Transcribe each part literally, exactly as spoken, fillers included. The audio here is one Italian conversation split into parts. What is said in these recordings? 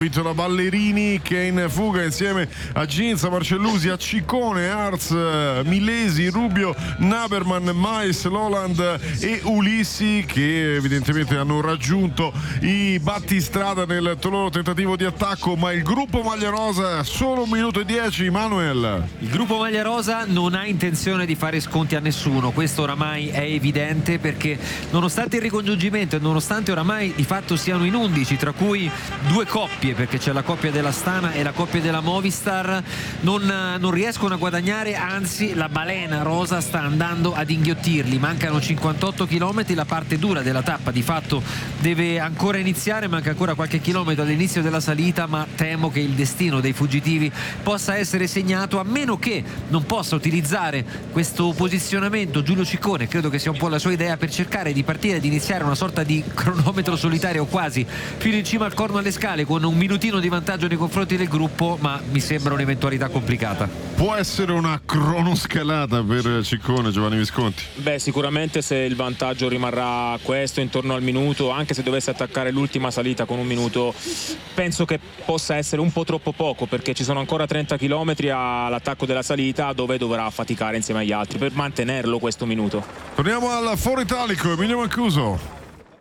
La Ballerini che è in fuga insieme a Ginza, Marcellusi, a Ciccone, Arz, Milesi, Rubio, Naberman, Mais, Loland e Ulissi, che evidentemente hanno raggiunto i battistrada nel loro tentativo di attacco. Ma il gruppo Maglia Rosa solo un minuto e dieci. Manuel, il gruppo Maglia Rosa non ha intenzione di fare sconti a nessuno, questo oramai è evidente, perché nonostante il ricongiungimento e nonostante oramai di fatto siano in undici, tra cui due coppie, perché c'è la coppia dell'Astana e la coppia della Movistar, non, non riescono a guadagnare, anzi la balena rosa sta andando ad inghiottirli. Mancano cinquantotto chilometri, la parte dura della tappa di fatto deve ancora iniziare, manca ancora qualche chilometro all'inizio della salita, ma temo che il destino dei fuggitivi possa essere segnato, a meno che non possa utilizzare questo posizionamento Giulio Ciccone, credo che sia un po' la sua idea, per cercare di partire, di iniziare una sorta di cronometro solitario quasi fino in cima al Corno alle Scale, con un minutino di vantaggio nei confronti del gruppo, ma mi sembra un'eventualità complicata. Può essere una cronoscalata per Ciccone, Giovanni Visconti? Beh, sicuramente se il vantaggio rimarrà questo, intorno al minuto, anche se dovesse attaccare l'ultima salita con un minuto, penso che possa essere un po' troppo poco, perché ci sono ancora trenta chilometri all'attacco della salita, dove dovrà faticare insieme agli altri per mantenerlo questo minuto. Torniamo al Foro Italico, Emilio Mancuso.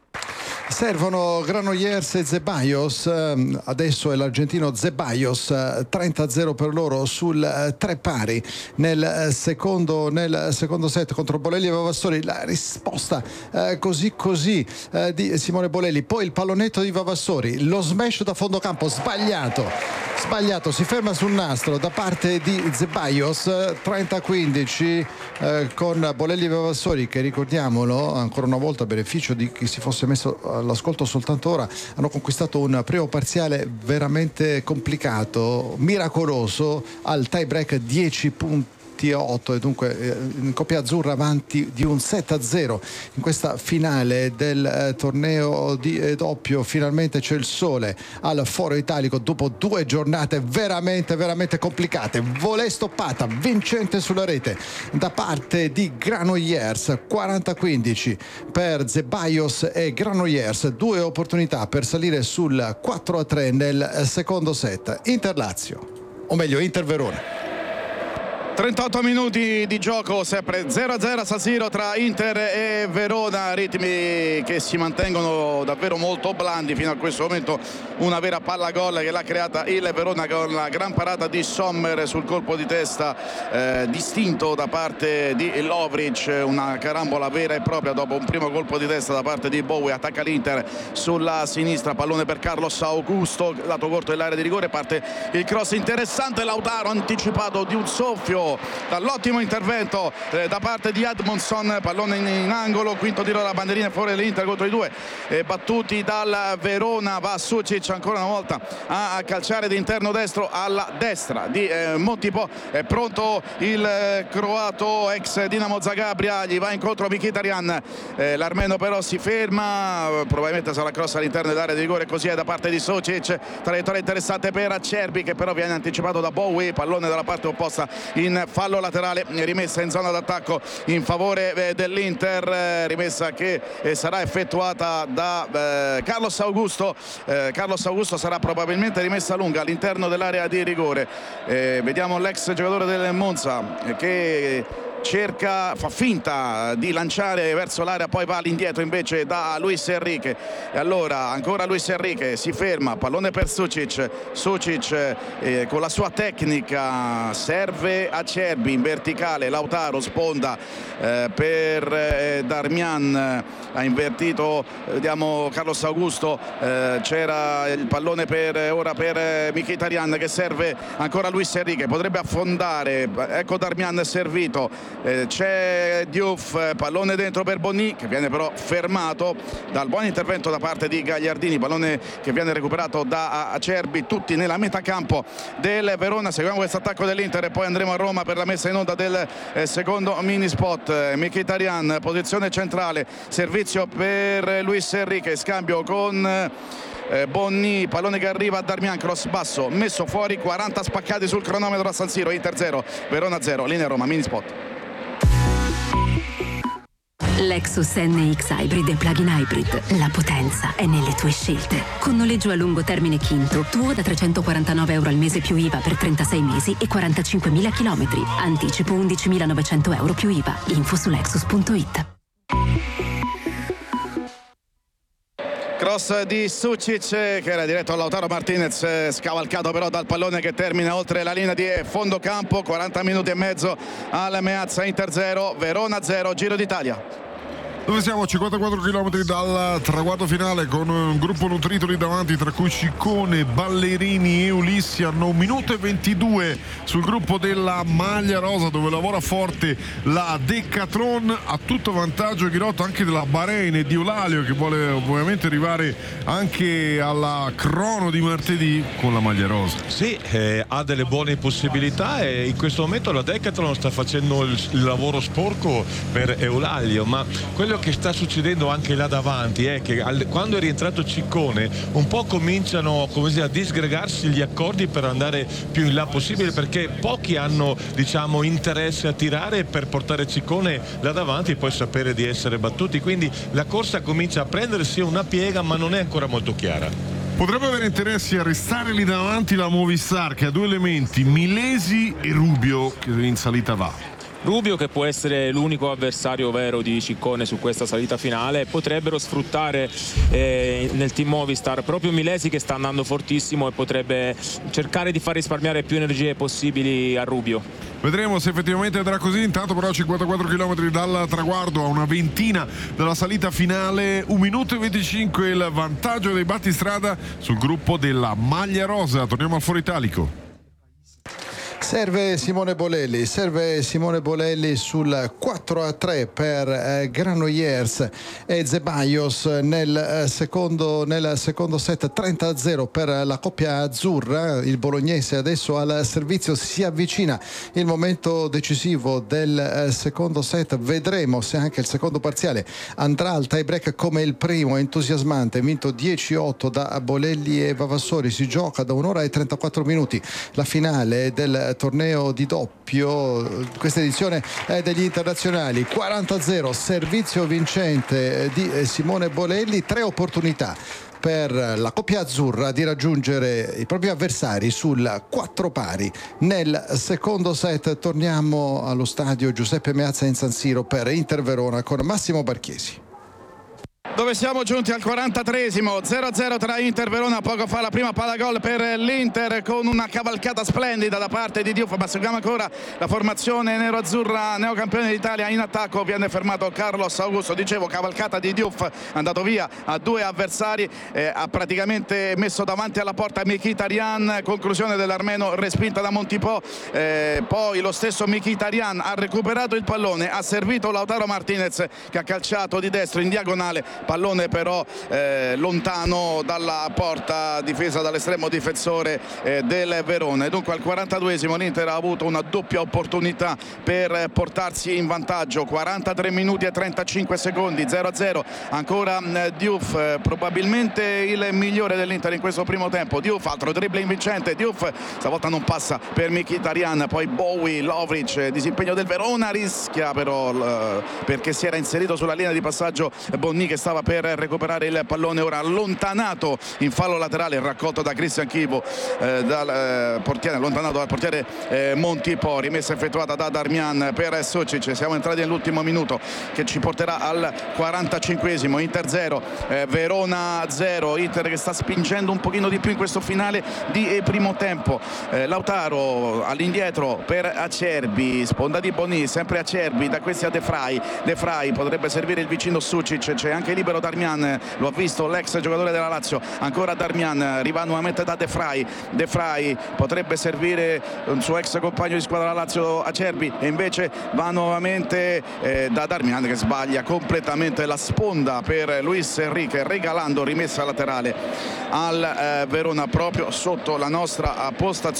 Servono Granollers e Zeballos, adesso è l'argentino Zeballos, trenta a zero per loro sul tre pari nel secondo, nel secondo set contro Bolelli e Vavassori. La risposta eh, così così eh, di Simone Bolelli, poi il pallonetto di Vavassori, lo smash da fondo campo sbagliato, sbagliato, si ferma sul nastro da parte di Zeballos, trenta a quindici eh, con Bolelli e Vavassori, che ricordiamolo ancora una volta a beneficio di chi si fosse messo all'ascolto soltanto ora, hanno conquistato un primo parziale veramente complicato, miracoloso, al tie break dieci punti a otto, e dunque eh, in coppia azzurra avanti di un sette a zero in questa finale del eh, torneo di eh, doppio. Finalmente c'è il sole al Foro Italico dopo due giornate veramente veramente complicate. Volée stoppata vincente sulla rete da parte di Granollers, quaranta a quindici per Zeballos e Granollers, due opportunità per salire sul quattro a tre nel secondo set. Inter Lazio, o meglio Inter Verona. trentotto minuti di gioco, sempre zero a zero a San Siro tra Inter e Verona, ritmi che si mantengono davvero molto blandi fino a questo momento. Una vera palla gol che l'ha creata il Verona con la gran parata di Sommer sul colpo di testa eh, distinto da parte di Lovric, una carambola vera e propria dopo un primo colpo di testa da parte di Bowie. Attacca l'Inter sulla sinistra, pallone per Carlos Augusto, lato corto dell'area di rigore, parte il cross interessante, Lautaro anticipato di un soffio dall'ottimo intervento eh, da parte di Edmondson, pallone in, in angolo, quinto tiro della bandierina fuori dell'Inter contro i due eh, battuti dal Verona. Va Sucic ancora una volta a, a calciare di interno destro alla destra di eh, Montipò, è pronto il eh, croato ex Dinamo Zagabria, gli va incontro Mkhitaryan, eh, l'armeno però si ferma, probabilmente sarà cross all'interno dell'area di rigore, così è da parte di Sucic, traiettoria interessante per Acerbi che però viene anticipato da Bowie, pallone dalla parte opposta in fallo laterale, rimessa in zona d'attacco in favore eh, dell'Inter, eh, rimessa che eh, sarà effettuata da eh, Carlos Augusto. eh, Carlos Augusto sarà probabilmente rimessa lunga all'interno dell'area di rigore. eh, vediamo l'ex giocatore del Monza eh, che cerca, fa finta di lanciare verso l'area, poi va all'indietro invece da Luis Enrique, e allora ancora Luis Enrique si ferma, pallone per Sucic. Sucic eh, con la sua tecnica serve Acerbi in verticale, Lautaro sponda eh, per eh, Darmian, ha invertito, vediamo Carlos Augusto, eh, c'era il pallone per ora per eh, Mkhitaryan che serve ancora Luis Enrique, potrebbe affondare, ecco Darmian servito. Eh, c'è Diouf, pallone dentro per Bonny che viene però fermato dal buon intervento da parte di Gagliardini, pallone che viene recuperato da Acerbi, tutti nella metà campo del Verona. Seguiamo questo attacco dell'Inter e poi andremo a Roma per la messa in onda del eh, secondo mini spot. Mkhitaryan, posizione centrale, servizio per Luis Enrique, scambio con eh, Bonny, pallone che arriva a Darmian, cross basso messo fuori, quaranta spaccati sul cronometro a San Siro. Inter zero, Verona zero, linea Roma, mini spot. Lexus N X Hybrid e Plug-in Hybrid. La potenza è nelle tue scelte. Con noleggio a lungo termine Quinto, tuo da trecentoquarantanove euro al mese più I V A per trentasei mesi e quarantacinquemila chilometri. Anticipo undicimilanovecento euro più I V A. Info su lexus punto it. Cross di Sucic che era diretto a Lautaro Martinez, scavalcato però dal pallone che termina oltre la linea di fondo campo. Quaranta minuti e mezzo al Meazza. Inter zero, Verona zero, Giro d'Italia. Dove siamo a cinquantaquattro chilometri dal traguardo finale, con un gruppo nutrito lì davanti, tra cui Ciccone, Ballerini e Ulissi. Hanno un minuto e ventidue sul gruppo della maglia rosa, dove lavora forte la Decathlon. A tutto vantaggio Ghirotto anche della Bahrain e di Eulalio, che vuole ovviamente arrivare anche alla crono di martedì con la maglia rosa. Sì, eh, ha delle buone possibilità e in questo momento la Decathlon sta facendo il, il lavoro sporco per Eulalio, ma quello che sta succedendo anche là davanti è che al, quando è rientrato Ciccone un po' cominciano, come dire, a disgregarsi gli accordi per andare più in là possibile, perché pochi hanno, diciamo, interesse a tirare per portare Ciccone là davanti e poi sapere di essere battuti, quindi la corsa comincia a prendersi una piega, ma non è ancora molto chiara. Potrebbe avere interessi a restare lì davanti la Movistar, che ha due elementi, Milesi e Rubio, che in salita va. Rubio, che può essere l'unico avversario vero di Ciccone su questa salita finale. Potrebbero sfruttare eh, nel team Movistar proprio Milesi, che sta andando fortissimo, e potrebbe cercare di far risparmiare più energie possibili a Rubio. Vedremo se effettivamente andrà così. Intanto però cinquantaquattro chilometri dal traguardo, a una ventina dalla salita finale, un minuto e venticinque il vantaggio dei battistrada sul gruppo della maglia rosa. Torniamo al Foro Italico. Serve Simone Bolelli, serve Simone Bolelli sul quattro a tre per eh, Granollers e Zeballos nel, eh, secondo, nel secondo set. Trenta a zero per la coppia azzurra. Il bolognese adesso al servizio, si avvicina il momento decisivo del eh, secondo set. Vedremo se anche il secondo parziale andrà al tie break come il primo. Entusiasmante, vinto dieci a otto da Bolelli e Vavassori. Si gioca da un'ora e trentaquattro minuti la finale del torneo di doppio. Questa edizione è degli internazionali. Quaranta a zero, servizio vincente di Simone Bolelli. Tre opportunità per la coppia azzurra di raggiungere i propri avversari sul quattro pari nel secondo set. Torniamo allo stadio Giuseppe Meazza in San Siro per Inter Verona con Massimo Barchiesi, dove siamo giunti al quarantatreesimo. Zero a zero tra Inter e Verona. Poco fa la prima palla gol per l'Inter, con una cavalcata splendida da parte di Diouf. Ma seguiamo ancora la formazione nero-azzurra, neocampione d'Italia. In attacco viene fermato Carlos Augusto. Dicevo, cavalcata di Diouf, andato via a due avversari, eh, ha praticamente messo davanti alla porta Mkhitaryan. Conclusione dell'armeno, respinta da Montipò. Eh, poi lo stesso Mkhitaryan ha recuperato il pallone, ha servito Lautaro Martinez, che ha calciato di destro in diagonale. Pallone però eh, lontano dalla porta difesa dall'estremo difensore eh, del Verona. E dunque al quarantaduesimo l'Inter ha avuto una doppia opportunità per portarsi in vantaggio. quarantatré minuti e trentacinque secondi. Zero a zero. Ancora eh, Diouf, eh, probabilmente il migliore dell'Inter in questo primo tempo. Diouf, altro dribbling vincente. Diouf stavolta non passa per Mkhitaryan. Poi Bowie, Lovric, eh, disimpegno del Verona, rischia però eh, perché si era inserito sulla linea di passaggio Bonni, che stava per recuperare il pallone, ora allontanato in fallo laterale, raccolto da Cristian Chivo, eh, dal eh, portiere, allontanato dal portiere eh, Montipò. Rimessa effettuata da Darmian per Sucic. Siamo entrati nell'ultimo minuto, che ci porterà al quarantacinquesimo. Inter zero, eh, Verona zero. Inter che sta spingendo un pochino di più in questo finale di eh, primo tempo. eh, Lautaro all'indietro per Acerbi, sponda di Boni, sempre Acerbi, da questi a De Vrij. De Vrij potrebbe servire il vicino Sucic, c'è anche libero Darmian, lo ha visto l'ex giocatore della Lazio. Ancora Darmian, arriva nuovamente da De Vrij. De Vrij potrebbe servire un suo ex compagno di squadra della Lazio, Acerbi, e invece va nuovamente eh, da Darmian, che sbaglia completamente la sponda per Luis Enrique, regalando rimessa laterale al eh, Verona proprio sotto la nostra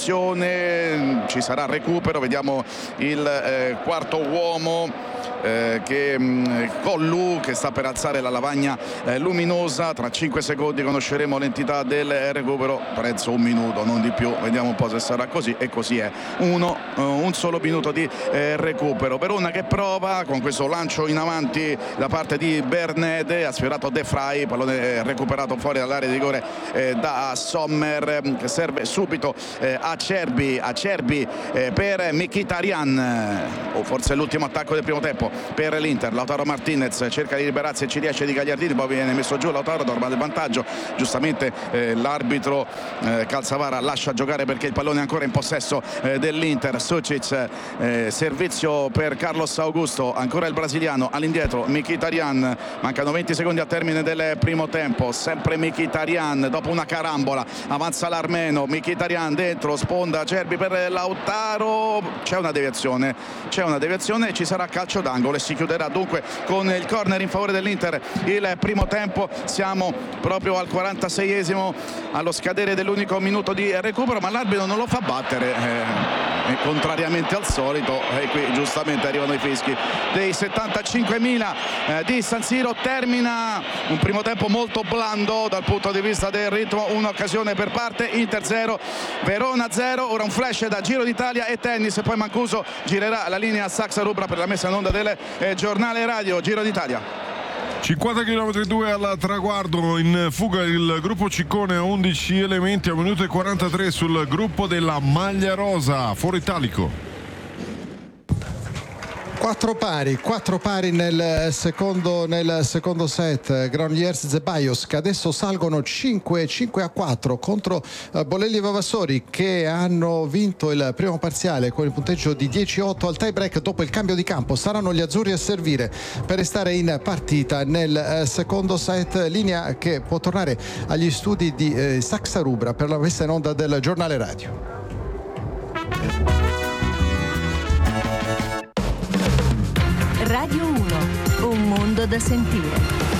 postazione. Ci sarà recupero, vediamo il eh, quarto uomo eh, che mh, Collu, che sta per alzare la lavagna Lavagna eh, Luminosa. Tra cinque secondi conosceremo l'entità del recupero, prezzo un minuto, non di più, vediamo un po' se sarà così, e così è. Uno, uh, un solo minuto di eh, recupero. Verona che prova con questo lancio in avanti da parte di Bernede, ha sfiorato De Frey, pallone recuperato fuori dall'area di rigore eh, da Sommer, che serve subito eh, Acerbi, Acerbi eh, per Mkhitaryan, eh, o forse l'ultimo attacco del primo tempo per l'Inter. Lautaro Martinez cerca di liberarsi e ci riesce di Gagliardini, poi viene messo giù Lautaro, torna del vantaggio, giustamente eh, l'arbitro eh, Calzavara lascia giocare perché il pallone è ancora in possesso eh, dell'Inter. Sucic, eh, servizio per Carlos Augusto, ancora il brasiliano all'indietro, Mkhitaryan, mancano venti secondi al termine del primo tempo, sempre Mkhitaryan dopo una carambola, avanza l'armeno, Mkhitaryan dentro, sponda Acerbi per Lautaro, c'è una deviazione, c'è una deviazione e ci sarà calcio d'angolo e si chiuderà dunque con il corner in favore dell'Inter il primo tempo. Siamo proprio al quarantaseiesimo, allo scadere dell'unico minuto di recupero, ma l'arbitro non lo fa battere, eh, contrariamente al solito, e qui giustamente arrivano i fischi dei settantacinquemila eh, di San Siro. Termina un primo tempo molto blando dal punto di vista del ritmo, un'occasione per parte, Inter zero, Verona zero. Ora un flash da Giro d'Italia e tennis, e poi Mancuso girerà la linea a Saxa Rubra per la messa in onda del eh, giornale radio. Giro d'Italia. cinquanta chilometri due al traguardo, in fuga il gruppo Ciccone a undici elementi a minuto e quarantatré sul gruppo della maglia rosa, Foro Italico. Quattro pari, quattro pari nel secondo, nel secondo set. Granollers Zeballos che adesso salgono cinque a quattro contro Bolelli e Vavassori, che hanno vinto il primo parziale con il punteggio di dieci a otto al tie break. Dopo il cambio di campo saranno gli azzurri a servire per restare in partita nel secondo set, linea che può tornare agli studi di eh, Saxa Rubra per la messa in onda del giornale radio. Radio uno, un mondo da sentire.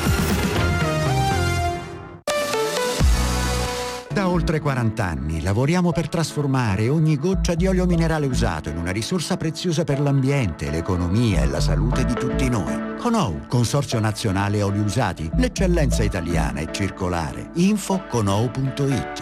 Da oltre quaranta anni lavoriamo per trasformare ogni goccia di olio minerale usato in una risorsa preziosa per l'ambiente, l'economia e la salute di tutti noi. Conou, Consorzio Nazionale Oli Usati, l'eccellenza italiana e circolare. Info conou punto it.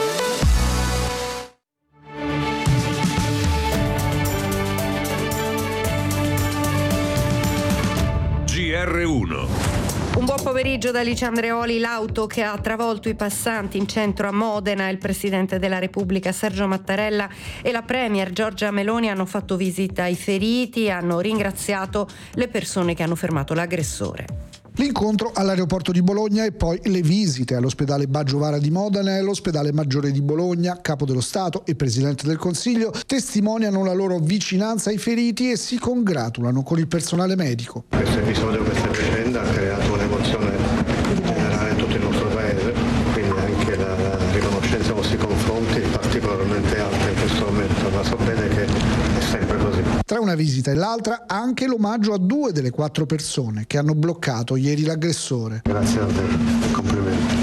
G R uno. Un buon pomeriggio da Alice Andreoli. L'auto che ha travolto i passanti in centro a Modena, il Presidente della Repubblica Sergio Mattarella e la Premier Giorgia Meloni hanno fatto visita ai feriti e hanno ringraziato le persone che hanno fermato l'aggressore. L'incontro all'aeroporto di Bologna e poi le visite all'ospedale Baggio Vara di Modena e all'ospedale Maggiore di Bologna. Capo dello Stato e Presidente del Consiglio testimoniano la loro vicinanza ai feriti e si congratulano con il personale medico. Questo episodio, questa vicenda ha creato un'emozione generale in tutto il nostro paese, quindi anche la, la riconoscenza nei vostri confronti è particolarmente alta in questo momento, ma so bene che è sempre così. Tra una visita e l'altra anche l'omaggio a due delle quattro persone che hanno bloccato ieri l'aggressore. Grazie a te, complimenti.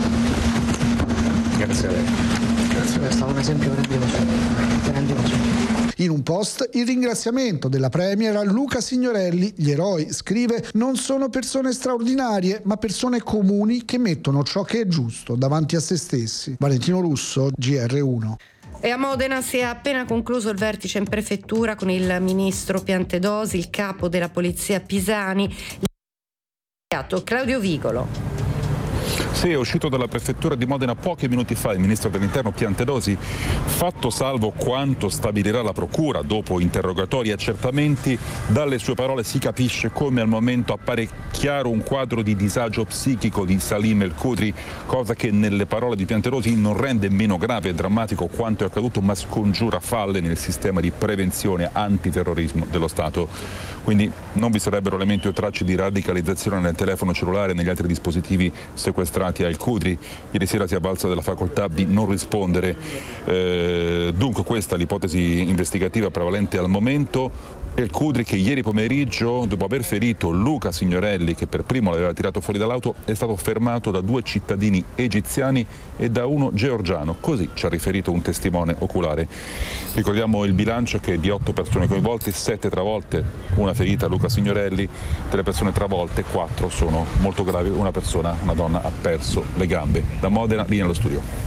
Grazie a lei. Grazie, è stato un esempio grandioso. grandioso. In un post il ringraziamento della Premier a Luca Signorelli. Gli eroi, scrive, non sono persone straordinarie, ma persone comuni che mettono ciò che è giusto davanti a se stessi. Valentino Russo, G R uno. E a Modena si è appena concluso il vertice in prefettura con il ministro Piantedosi, il capo della polizia Pisani, Claudio Vigolo. Sì, è uscito dalla prefettura di Modena pochi minuti fa il ministro dell'Interno Piantedosi, fatto salvo quanto stabilirà la procura dopo interrogatori e accertamenti. Dalle sue parole si capisce come al momento appare chiaro un quadro di disagio psichico di Salim El Khudri, cosa che nelle parole di Piantedosi non rende meno grave e drammatico quanto è accaduto, ma scongiura falle nel sistema di prevenzione antiterrorismo dello Stato. Quindi non vi sarebbero elementi o tracce di radicalizzazione nel telefono cellulare e negli altri dispositivi sequestrati a El Khudri. Ieri sera si è avvalso della facoltà di non rispondere. Eh, dunque questa è l'ipotesi investigativa prevalente al momento. El Kudri, che ieri pomeriggio, dopo aver ferito Luca Signorelli, che per primo l'aveva tirato fuori dall'auto, è stato fermato da due cittadini egiziani e da uno georgiano. Così ci ha riferito un testimone oculare. Ricordiamo il bilancio, che è di otto persone coinvolte, sette travolte, una ferita Luca Signorelli, tre persone travolte, quattro sono molto gravi, una persona, una donna, ha perso le gambe. Da Modena, linea allo studio.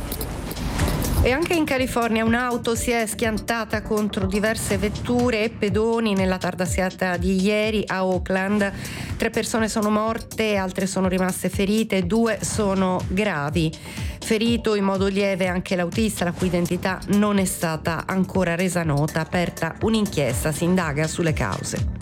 E anche in California un'auto si è schiantata contro diverse vetture e pedoni nella tarda serata di ieri a Oakland. Tre persone sono morte, altre sono rimaste ferite, due sono gravi. Ferito in modo lieve anche l'autista, la cui identità non è stata ancora resa nota. Aperta un'inchiesta, si indaga sulle cause.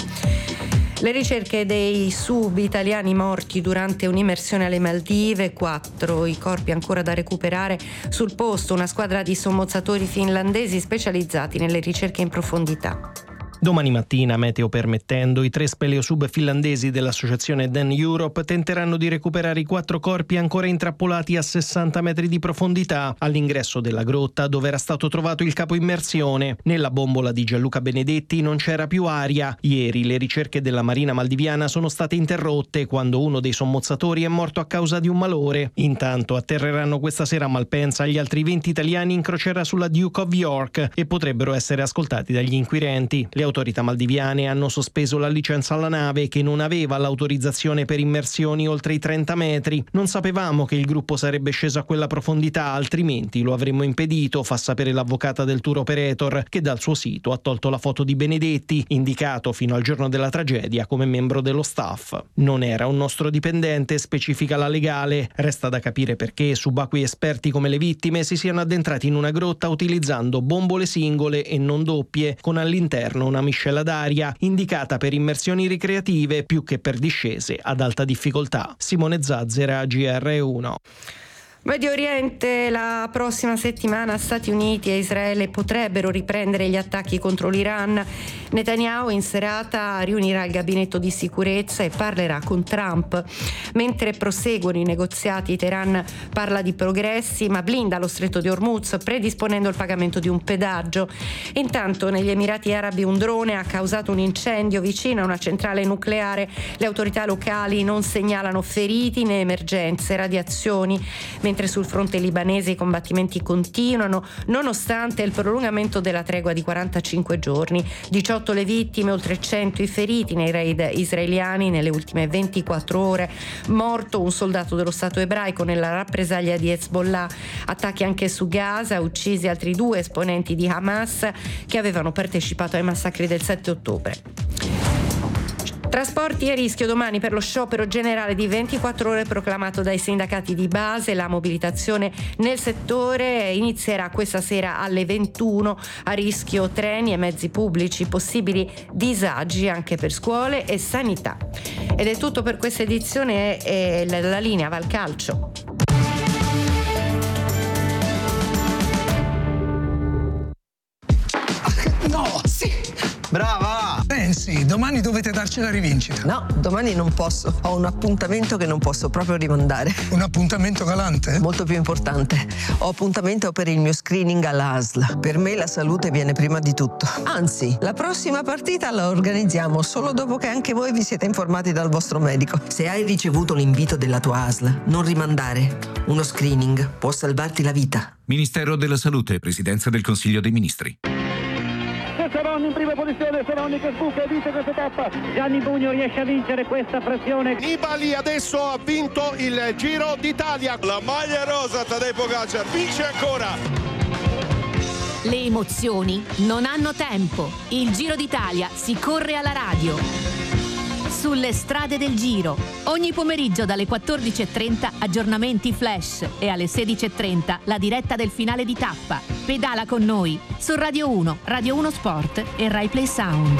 Le ricerche dei sub italiani morti durante un'immersione alle Maldive, quattro i corpi ancora da recuperare. Sul posto una squadra di sommozzatori finlandesi specializzati nelle ricerche in profondità. Domani mattina, meteo permettendo, i tre speleosub finlandesi dell'associazione Dan Europe tenteranno di recuperare i quattro corpi ancora intrappolati a sessanta metri di profondità all'ingresso della grotta dove era stato trovato il capo immersione. Nella bombola di Gianluca Benedetti non c'era più aria. Ieri le ricerche della Marina maldiviana sono state interrotte quando uno dei sommozzatori è morto a causa di un malore. Intanto atterreranno questa sera a Malpensa gli altri venti italiani in crociera sulla Duke of York e potrebbero essere ascoltati dagli inquirenti. Le autorità maldiviane hanno sospeso la licenza alla nave, che non aveva l'autorizzazione per immersioni oltre i trenta metri. Non sapevamo che il gruppo sarebbe sceso a quella profondità, altrimenti lo avremmo impedito, fa sapere l'avvocata del tour operator, che dal suo sito ha tolto la foto di Benedetti, indicato fino al giorno della tragedia come membro dello staff. Non era un nostro dipendente, specifica la legale. Resta da capire perché subacquei esperti come le vittime si siano addentrati in una grotta utilizzando bombole singole e non doppie, con all'interno una miscela d'aria indicata per immersioni ricreative più che per discese ad alta difficoltà. Simone Zazzera, G R uno. Medio Oriente, la prossima settimana Stati Uniti e Israele potrebbero riprendere gli attacchi contro l'Iran. Netanyahu in serata riunirà il gabinetto di sicurezza e parlerà con Trump. Mentre proseguono i negoziati, Teheran parla di progressi ma blinda lo stretto di Hormuz, predisponendo il pagamento di un pedaggio. Intanto negli Emirati Arabi un drone ha causato un incendio vicino a una centrale nucleare. Le autorità locali non segnalano feriti né emergenze, radiazioni. Mentre sul fronte libanese i combattimenti continuano nonostante il prolungamento della tregua di quarantacinque giorni. diciotto le vittime, oltre cento i feriti nei raid israeliani nelle ultime ventiquattro ore. Morto un soldato dello Stato ebraico nella rappresaglia di Hezbollah. Attacchi anche su Gaza, uccisi altri due esponenti di Hamas che avevano partecipato ai massacri del sette ottobre. Trasporti a rischio domani per lo sciopero generale di ventiquattro ore proclamato dai sindacati di base. La mobilitazione nel settore inizierà questa sera alle ventuno. A rischio treni e mezzi pubblici, possibili disagi anche per scuole e sanità. Ed è tutto per questa edizione e la linea va al calcio. No, sì! Brava! Pensi, domani dovete darci la rivincita. No, domani non posso. Ho un appuntamento che non posso proprio rimandare. Un appuntamento galante? Molto più importante. Ho appuntamento per il mio screening all'A S L. Per me la salute viene prima di tutto. Anzi, la prossima partita la organizziamo solo dopo che anche voi vi siete informati dal vostro medico. Se hai ricevuto l'invito della tua A S L, non rimandare. Uno screening può salvarti la vita. Ministero della Salute, Presidenza del Consiglio dei Ministri. Ceroni in prima posizione, Ceroni che sbuca e vince questa tappa. Gianni Bugno riesce a vincere questa pressione. Nibali adesso ha vinto il Giro d'Italia. La maglia rosa, Tadej Pogačar vince ancora. Le emozioni non hanno tempo. Il Giro d'Italia si corre alla radio. Sulle strade del Giro. Ogni pomeriggio dalle quattordici e trenta aggiornamenti flash e alle sedici e trenta la diretta del finale di tappa. Pedala con noi su Radio uno, Radio uno Sport e Rai Play Sound.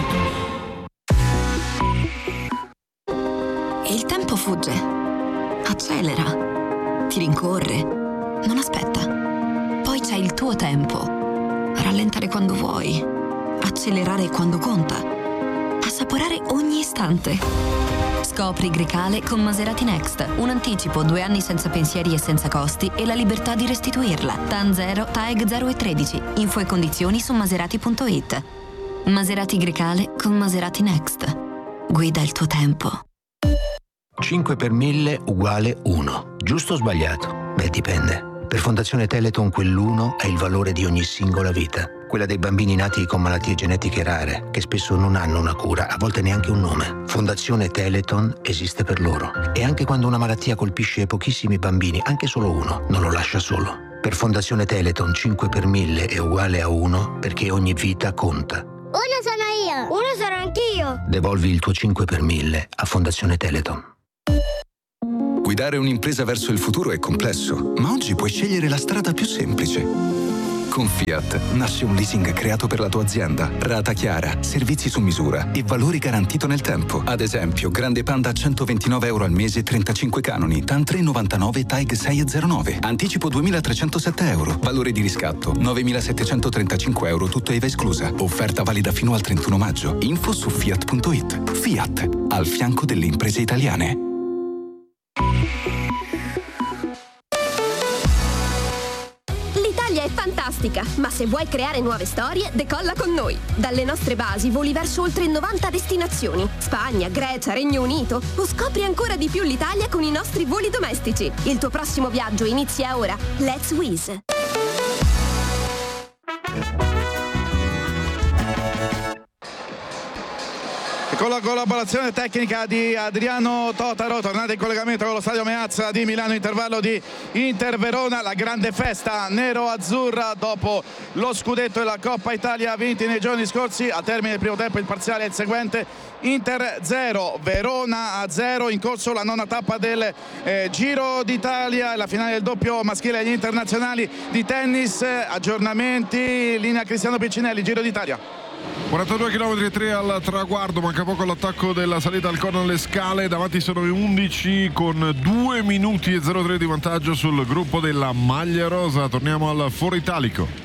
Il tempo fugge, accelera, ti rincorre, non aspetta. Poi c'è il tuo tempo. Rallentare quando vuoi, accelerare quando conta. Assaporare ogni istante. Scopri Grecale con Maserati Next. Un anticipo, due anni senza pensieri e senza costi e la libertà di restituirla. TAN zero, TAEG zero e tredici. Info e condizioni su maserati punto it. Maserati Grecale con Maserati Next. Guida il tuo tempo. cinque per mille uguale uno. Giusto o sbagliato? Beh, dipende. Per Fondazione Teleton quell'uno è il valore di ogni singola vita. Quella dei bambini nati con malattie genetiche rare, che spesso non hanno una cura, a volte neanche un nome. Fondazione Teleton esiste per loro. E anche quando una malattia colpisce pochissimi bambini, anche solo uno, non lo lascia solo. Per Fondazione Teleton cinque per mille è uguale a uno, perché ogni vita conta. Uno sono io, uno sono anch'io. Devolvi il tuo cinque per mille a Fondazione Teleton. Guidare un'impresa verso il futuro è complesso, ma oggi puoi scegliere la strada più semplice. Con Fiat nasce un leasing creato per la tua azienda, rata chiara, servizi su misura e valori garantito nel tempo. Ad esempio, Grande Panda a centoventinove euro al mese, trentacinque canoni, TAN tre virgola novantanove, TAG sei virgola zero nove. Anticipo duemilatrecentosette euro. Valore di riscatto novemilasettecentotrentacinque euro, tutto I V A esclusa. Offerta valida fino al trentuno maggio. Info su fiat punto it. Fiat, al fianco delle imprese italiane. L'Italia è fantastica, ma se vuoi creare nuove storie, decolla con noi. Dalle nostre basi voli verso oltre novanta destinazioni. Spagna, Grecia, Regno Unito. O scopri ancora di più l'Italia con i nostri voli domestici. Il tuo prossimo viaggio inizia ora. Let's Wizz. Con la collaborazione tecnica di Adriano Totaro, tornate in collegamento con lo stadio Meazza di Milano, intervallo di Inter Verona, la grande festa nero-azzurra dopo lo scudetto e la Coppa Italia vinti nei giorni scorsi. A termine del primo tempo il parziale è il seguente: Inter zero, Verona zero, in corso la nona tappa del eh, Giro d'Italia, la finale del doppio maschile agli internazionali di tennis. Aggiornamenti, linea Cristiano Piccinelli, Giro d'Italia. quarantadue chilometri e tre al traguardo, manca poco all'attacco della salita al Corno alle Scale, davanti sono i undici con due minuti e zero tre di vantaggio sul gruppo della maglia rosa. Torniamo al Foro Italico.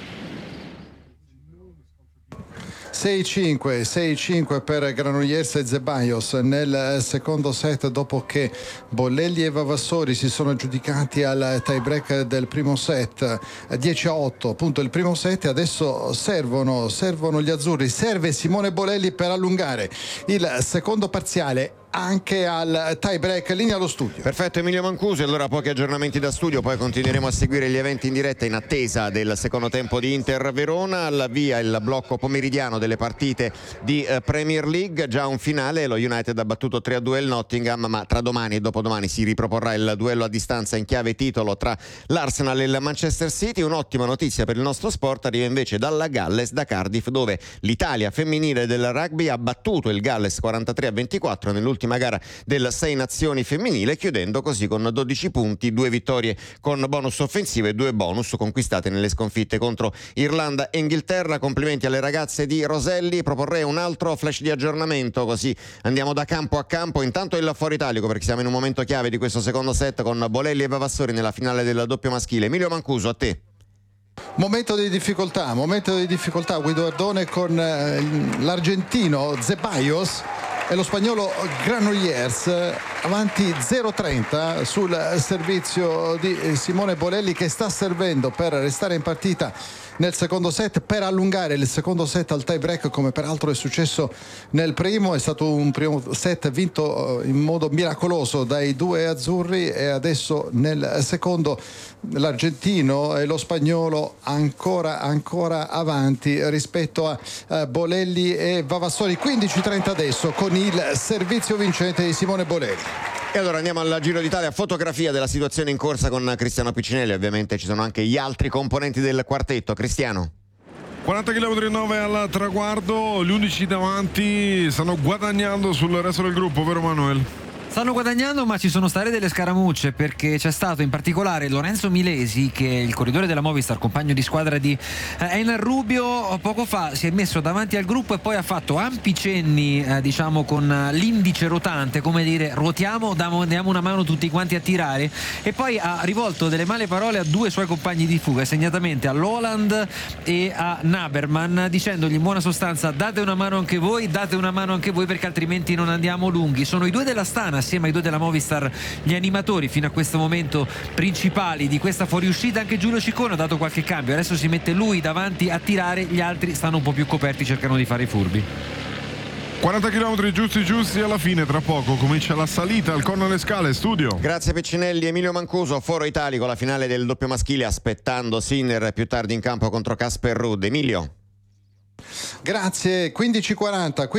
sei cinque, sei cinque per Granollers e Zeballos nel secondo set, dopo che Bolelli e Vavassori si sono aggiudicati al tie break del primo set. Dieci a otto appunto il primo set, e adesso servono, servono gli azzurri, serve Simone Bolelli per allungare il secondo parziale anche al tie break. Linea allo studio. Perfetto Emilio Mancuso, e allora pochi aggiornamenti da studio, poi continueremo a seguire gli eventi in diretta in attesa del secondo tempo di Inter Verona. Al via il blocco pomeridiano delle partite di eh, Premier League, già un finale, lo United ha battuto tre a due il Nottingham, ma tra domani e dopodomani si riproporrà il duello a distanza in chiave titolo tra l'Arsenal e il Manchester City. Un'ottima notizia per il nostro sport arriva invece dalla Galles, da Cardiff, dove l'Italia femminile del rugby ha battuto il Galles quarantatré a ventiquattro nell'ultima gara del Sei Nazioni femminile, chiudendo così con dodici punti, due vittorie con bonus offensive e due bonus conquistate nelle sconfitte contro Irlanda e Inghilterra. Complimenti alle ragazze di Roselli. Proporrei un altro flash di aggiornamento, così andiamo da campo a campo. Intanto il Foro Italico, perché siamo in un momento chiave di questo secondo set con Bolelli e Vavassori nella finale del doppio maschile. Emilio Mancuso, a te. Momento di difficoltà, momento di difficoltà Guido Ardone con eh, l'argentino Zeballos e lo spagnolo Granollers, avanti zero trenta sul servizio di Simone Bolelli, che sta servendo per restare in partita nel secondo set, per allungare il secondo set al tie break, come peraltro è successo nel primo. È stato un primo set vinto in modo miracoloso dai due azzurri, e adesso nel secondo l'argentino e lo spagnolo ancora ancora avanti rispetto a uh, Bolelli e Vavassori. quindici trenta adesso con il servizio vincente di Simone Bolelli. E allora andiamo al Giro d'Italia, fotografia della situazione in corsa con Cristiano Piccinelli. Ovviamente ci sono anche gli altri componenti del quartetto. Cristiano. quaranta chilometri e nove al traguardo, gli undici davanti stanno guadagnando sul resto del gruppo, vero Manuel? Stanno guadagnando, ma ci sono state delle scaramucce, perché c'è stato in particolare Lorenzo Milesi, che è il corridore della Movistar, compagno di squadra di Enar Rubio. Poco fa si è messo davanti al gruppo e poi ha fatto ampi cenni, eh, diciamo con l'indice rotante, come dire ruotiamo, diamo una mano tutti quanti a tirare, e poi ha rivolto delle male parole a due suoi compagni di fuga, segnatamente a Lowland e a Naberman, dicendogli in buona sostanza: date una mano anche voi, date una mano anche voi, perché altrimenti non andiamo lunghi. Sono i due della Stana Verona assieme ai due della Movistar, gli animatori fino a questo momento principali di questa fuoriuscita. Anche Giulio Ciccone ha dato qualche cambio, adesso si mette lui davanti a tirare, gli altri stanno un po' più coperti, cercano di fare i furbi. quaranta chilometri giusti giusti alla fine, tra poco comincia la salita al Corno alle Scale. Studio. Grazie Peccinelli. Emilio Mancuso, foro italico, la finale del doppio maschile, aspettando Sinner più tardi in campo contro Casper Ruud. Emilio. Grazie, quindici quaranta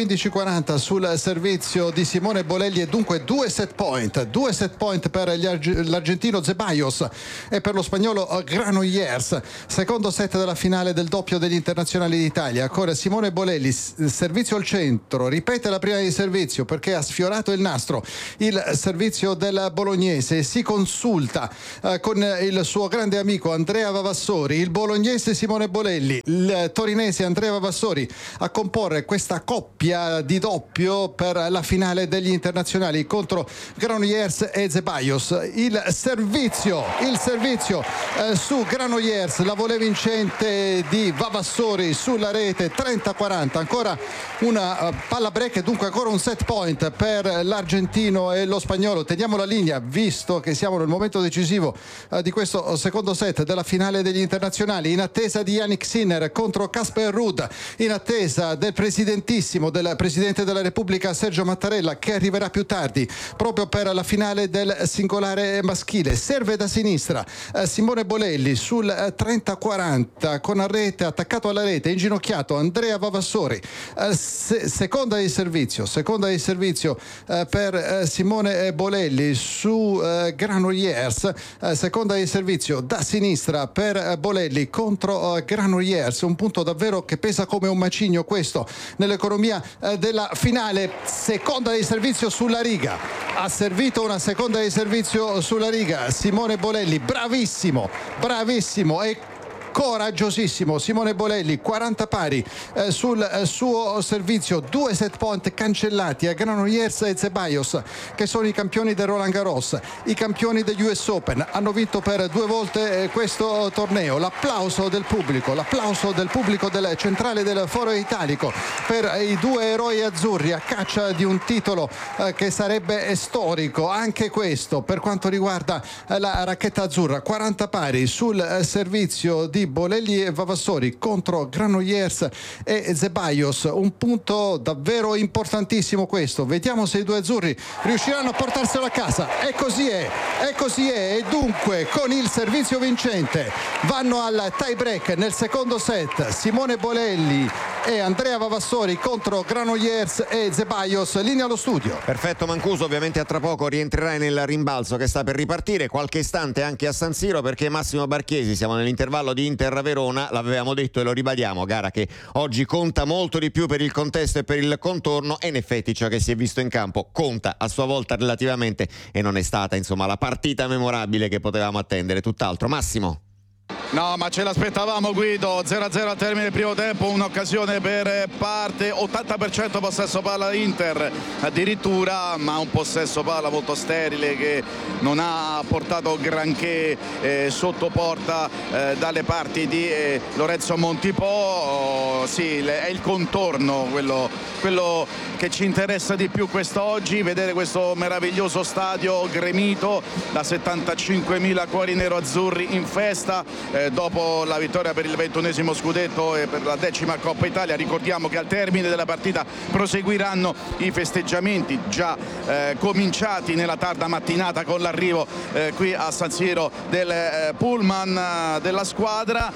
sul servizio di Simone Bolelli e dunque due set point, due set point per gli arg- l'argentino Zeballos e per lo spagnolo Granollers. Secondo set della finale del doppio degli internazionali d'Italia. Ancora Simone Bolelli, servizio al centro, ripete la prima di servizio perché ha sfiorato il nastro il servizio del bolognese. Si consulta eh, con il suo grande amico Andrea Vavassori, il bolognese Simone Bolelli, il torinese Andrea Vavassori a comporre questa coppia di doppio per la finale degli internazionali contro Granollers e Zeballos. Il servizio, il servizio eh, su Granollers, la volée vincente di Vavassori sulla rete, trenta quaranta. Ancora una uh, palla break e dunque ancora un set point per l'argentino e lo spagnolo. Teniamo la linea visto che siamo nel momento decisivo uh, di questo secondo set della finale degli internazionali, in attesa di Yannick Sinner contro Casper Ruud, in attesa del presidentissimo, del Presidente della Repubblica Sergio Mattarella, che arriverà più tardi proprio per la finale del singolare maschile. Serve da sinistra eh, Simone Bolelli sul eh, trenta quaranta con a rete, attaccato alla rete, inginocchiato Andrea Vavassori. Eh, se, seconda di servizio, seconda di servizio eh, per eh, Simone Bolelli su eh, Granollers, eh, seconda di servizio da sinistra per eh, Bolelli contro eh, Granollers, un punto davvero che pesa come un macigno questo nell'economia eh, della finale. Seconda di servizio sulla riga, ha servito una seconda di servizio sulla riga Simone Bolelli, bravissimo, bravissimo e coraggiosissimo Simone Bolelli, quaranta pari eh, sul eh, suo servizio. Due set point cancellati a Granollers e Zeballos, che sono i campioni del Roland Garros, i campioni degli U S Open, hanno vinto per due volte eh, questo torneo. L'applauso del pubblico, l'applauso del pubblico del centrale del Foro Italico per i due eroi azzurri a caccia di un titolo eh, che sarebbe storico anche questo per quanto riguarda eh, la racchetta azzurra. quaranta pari sul eh, servizio di Bolelli e Vavassori contro Granollers e Zeballos, un punto davvero importantissimo questo. Vediamo se i due azzurri riusciranno a portarselo a casa. E così è, e così è, e dunque con il servizio vincente vanno al tie break nel secondo set Simone Bolelli e Andrea Vavassori contro Granollers e Zeballos. Linea allo studio. Perfetto Mancuso, ovviamente a tra poco rientrerai nel rimbalzo che sta per ripartire, qualche istante anche a San Siro perché Massimo Barchesi, siamo nell'intervallo di Inter Verona, l'avevamo detto e lo ribadiamo, gara che oggi conta molto di più per il contesto e per il contorno, e in effetti ciò che si è visto in campo conta a sua volta relativamente e non è stata insomma la partita memorabile che potevamo attendere, tutt'altro. Massimo. No, ma ce l'aspettavamo Guido, zero a zero al termine del primo tempo, un'occasione per parte, ottanta per cento possesso palla Inter addirittura, ma un possesso palla molto sterile che non ha portato granché eh, sotto porta eh, dalle parti di eh, Lorenzo Montipò. Oh, sì, è il contorno quello, quello che ci interessa di più quest'oggi, vedere questo meraviglioso stadio gremito da settantacinquemila cuori nero-azzurri in festa eh, dopo la vittoria per il ventunesimo scudetto e per la decima Coppa Italia. Ricordiamo che al termine della partita proseguiranno i festeggiamenti già eh, cominciati nella tarda mattinata con l'arrivo eh, qui a San Siro del eh, pullman eh, della squadra,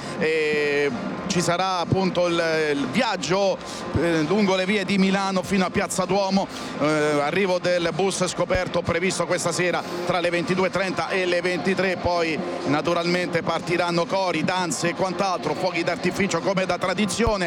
e ci sarà appunto il, il viaggio eh, lungo le vie di Milano fino a Piazza Duomo, eh, arrivo del bus scoperto previsto questa sera tra le ventidue e trenta e le ventitré, poi naturalmente partiranno cori, danze e quant'altro, fuochi d'artificio come da tradizione,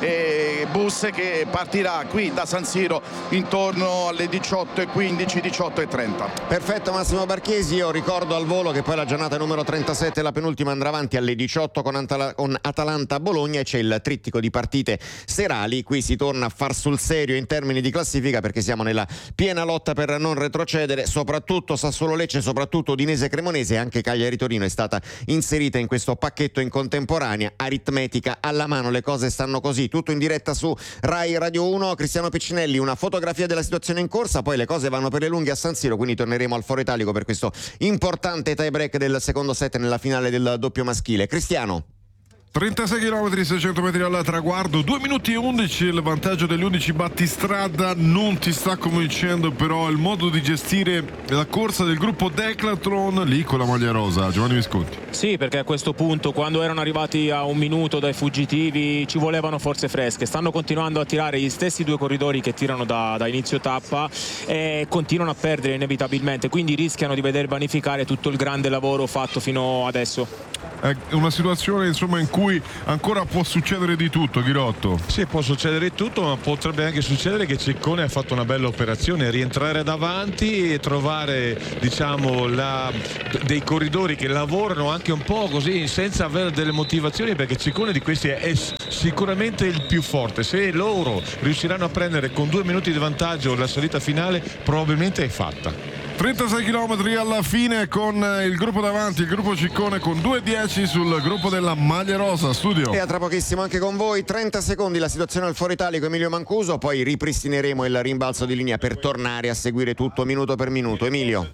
e bus che partirà qui da San Siro intorno alle diciotto e quindici, diciotto e trenta. Perfetto Massimo Barchesi, io ricordo al volo che poi la giornata numero trentasette, la penultima, andrà avanti alle diciotto con, Antala- con Atalanta Bologna, e c'è il trittico di partite serali. Qui si torna a far sul serio in termini di classifica perché siamo nella piena lotta per non retrocedere, soprattutto Sassuolo Lecce, soprattutto Udinese Cremonese, anche Cagliari Torino è stata inserita in questo pacchetto in contemporanea, aritmetica alla mano, le cose stanno così. Tutto in diretta su Rai Radio uno. Cristiano Piccinelli, una fotografia della situazione in corsa, poi le cose vanno per le lunghe a San Siro, quindi torneremo al Foro Italico per questo importante tie break del secondo set nella finale del doppio maschile. Cristiano. trentasei chilometri, seicento metri al traguardo, due minuti e undici il vantaggio degli undici battistrada. Non ti sta convincendo però il modo di gestire la corsa del gruppo Decathlon lì con la maglia rosa, Giovanni Visconti? Sì, perché a questo punto, quando erano arrivati a un minuto dai fuggitivi, ci volevano forze fresche. Stanno continuando a tirare gli stessi due corridori che tirano da, da inizio tappa e continuano a perdere inevitabilmente, quindi rischiano di veder vanificare tutto il grande lavoro fatto fino adesso. È una situazione insomma in cui ancora può succedere di tutto, Ghirotto. Sì, può succedere di tutto, ma potrebbe anche succedere che Ciccone ha fatto una bella operazione, rientrare davanti e trovare, diciamo, la, dei corridori che lavorano anche un po' così senza avere delle motivazioni, perché Ciccone di questi è, è sicuramente il più forte. Se loro riusciranno a prendere con due minuti di vantaggio la salita finale, probabilmente è fatta. trentasei chilometri alla fine con il gruppo davanti, il gruppo Ciccone con due dieci sul gruppo della maglia rosa. Studio. E a tra pochissimo anche con voi, trenta secondi la situazione al Foro Italico, Emilio Mancuso, poi ripristineremo il rimbalzo di linea per tornare a seguire tutto minuto per minuto. Emilio.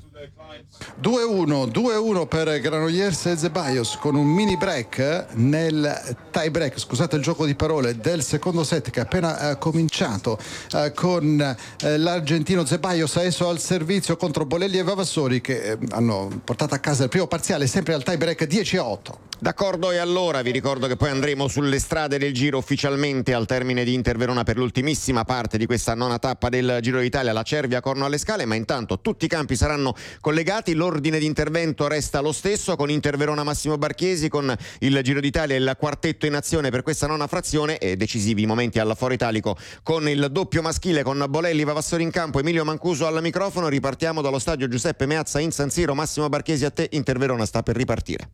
due uno, due uno per Granollers e Zeballos con un mini break nel tie break, scusate il gioco di parole, del secondo set che è appena eh, cominciato eh, con eh, l'argentino Zeballos adesso al servizio contro Bolelli e Vavassori che eh, hanno portato a casa il primo parziale sempre al tie break dieci a otto. D'accordo, e allora vi ricordo che poi andremo sulle strade del Giro ufficialmente al termine di Inter Verona per l'ultimissima parte di questa nona tappa del Giro d'Italia, la Cervia Corno alle Scale, ma intanto tutti i campi saranno collegati, l'ordine di intervento resta lo stesso con Inter Verona Massimo Barchiesi, con il Giro d'Italia il quartetto in azione per questa nona frazione e decisivi momenti al Foro Italico con il doppio maschile con Bolelli, Vavassori in campo, Emilio Mancuso al microfono. Ripartiamo dallo stadio Giuseppe Meazza in San Siro. Massimo Barchiesi, a te, Inter Verona sta per ripartire.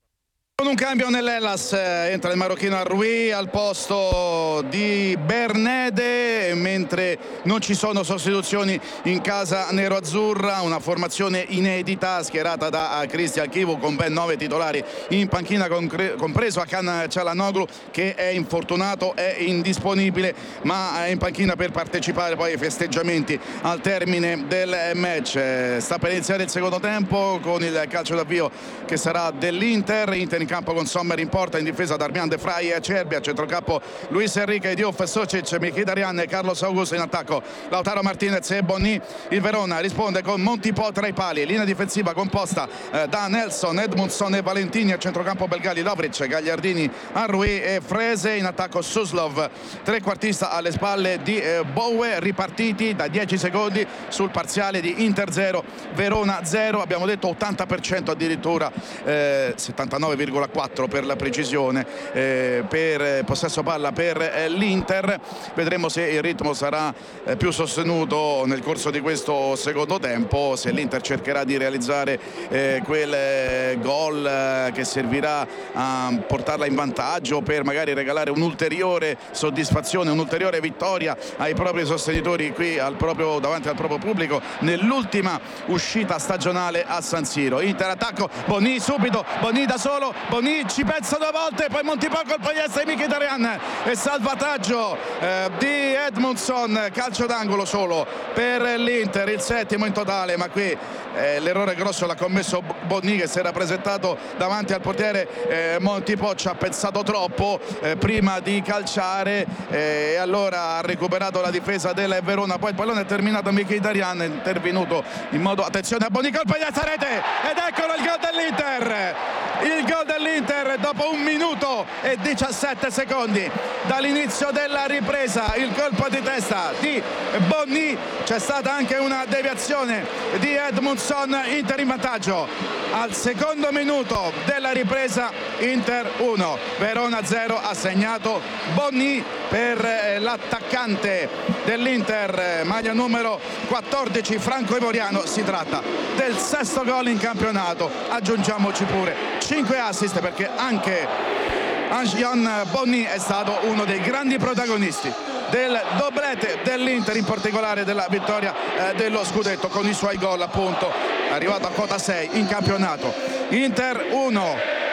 Con un cambio nell'Hellas eh, entra il marocchino Arrui al posto di Bernede, mentre non ci sono sostituzioni in casa nero-azzurra, una formazione inedita schierata da Cristian Chivu con ben nove titolari in panchina, compreso Hakan Çalhanoğlu che è infortunato, è indisponibile, ma è in panchina per partecipare poi ai festeggiamenti al termine del match. Sta per iniziare il secondo tempo con il calcio d'avvio che sarà dell'Inter. Inter in campo con Sommer in porta, in difesa Darmian De Vrij e Acerbi, a centrocampo Luis Enrique, Diouf, Socic, Mkhitaryan e Carlos Augusto, in attacco Lautaro Martinez e Bonny. Il Verona risponde con Montipò tra i pali, linea difensiva composta eh, da Nelson, Edmundson e Valentini, a centrocampo Belgali, Lovric, Gagliardini, Arrui e Frese, in attacco Suslov, trequartista alle spalle di eh, Bowe, ripartiti da dieci secondi sul parziale di Inter zero Verona zero, abbiamo detto ottanta per cento addirittura, eh, settantanove virgola quattro per la precisione eh, per possesso palla per eh, l'Inter. Vedremo se il ritmo sarà eh, più sostenuto nel corso di questo secondo tempo, se l'Inter cercherà di realizzare eh, quel eh, gol eh, che servirà a portarla in vantaggio per magari regalare un'ulteriore soddisfazione, un'ulteriore vittoria ai propri sostenitori qui al proprio, davanti al proprio pubblico nell'ultima uscita stagionale a San Siro. Inter attacco, Bonny subito, Bonny da solo, Bonny ci pensa due volte, poi Montipò colpo di destra di Mkhitaryan e salvataggio eh, di Edmundson, calcio d'angolo solo per l'Inter, il settimo in totale, ma qui eh, l'errore grosso l'ha commesso Bonny che si era presentato davanti al portiere eh, Montipò, ci ha pensato troppo eh, prima di calciare eh, e allora ha recuperato la difesa del Verona, poi il pallone è terminato Mkhitaryan, è intervenuto in modo, attenzione a Bonny, colpo di destra, rete, ed eccolo il gol dell'Inter, il gol dell'Inter dopo un minuto e diciassette secondi dall'inizio della ripresa, il colpo di testa di Bonny, c'è stata anche una deviazione di Edmundson, Inter in vantaggio al secondo minuto della ripresa. Inter uno Verona zero, ha segnato Bonny per l'attaccante dell'Inter, maglia numero quattordici Franco Ivoriano. Si tratta del sesto gol in campionato, aggiungiamoci pure cinque assist perché anche Ange-Jan Bonny è stato uno dei grandi protagonisti del doblete dell'Inter, in particolare della vittoria eh, dello scudetto con i suoi gol, appunto arrivato a quota sei in campionato. Inter uno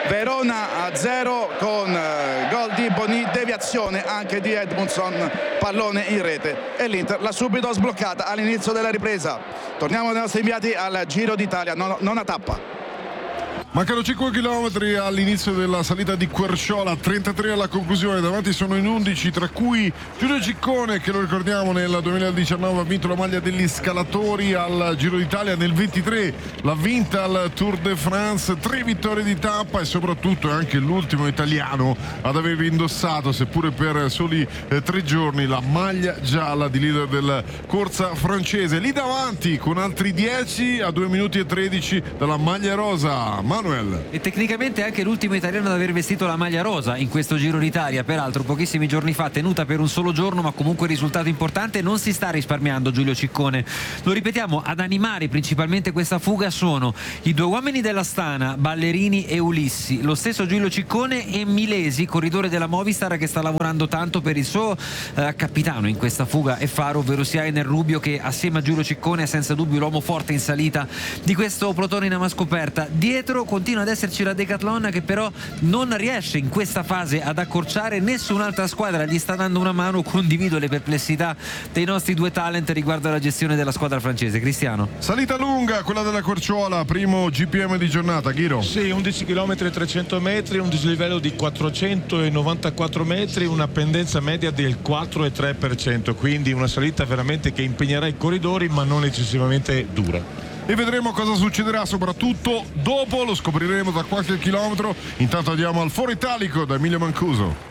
Verona a zero con gol di Boni, deviazione anche di Edmundson, pallone in rete e l'Inter l'ha subito sbloccata all'inizio della ripresa. Torniamo dai nostri inviati al Giro d'Italia, non, nona tappa. Mancano cinque chilometri all'inizio della salita di Querciola, trentatré alla conclusione, davanti sono in undici, tra cui Giulio Ciccone, che lo ricordiamo nel duemiladiciannove ha vinto la maglia degli scalatori al Giro d'Italia, nel ventitré l'ha vinta al Tour de France, tre vittorie di tappa e soprattutto è anche l'ultimo italiano ad aver indossato, seppure per soli eh, tre giorni, la maglia gialla di leader della corsa francese. Lì davanti con altri dieci a due minuti e tredici dalla maglia rosa. Manuel. E tecnicamente anche l'ultimo italiano ad aver vestito la maglia rosa in questo Giro d'Italia, peraltro pochissimi giorni fa, tenuta per un solo giorno ma comunque risultato importante. Non si sta risparmiando Giulio Ciccone, lo ripetiamo, ad animare principalmente questa fuga sono i due uomini dell'Astana, Ballerini e Ulissi, lo stesso Giulio Ciccone e Milesi, corridore della Movistar, che sta lavorando tanto per il suo eh, capitano in questa fuga e faro, ovvero sia Ener Rubio, che assieme a Giulio Ciccone è senza dubbio l'uomo forte in salita di questo plotone in ama scoperta. Dietro continua ad esserci la Decathlon, che però non riesce in questa fase ad accorciare, nessun'altra squadra gli sta dando una mano. Condivido le perplessità dei nostri due talent riguardo alla gestione della squadra francese. Cristiano. Salita lunga, quella della Querciola, primo G P M di giornata, Ghiro. Sì, undici chilometri e trecento metri, un dislivello di quattrocentonovantaquattro metri, una pendenza media del quattro virgola tre per cento, quindi una salita veramente che impegnerà i corridori ma non eccessivamente dura. E vedremo cosa succederà soprattutto dopo, lo scopriremo da qualche chilometro. Intanto andiamo al Foro Italico da Emilio Mancuso.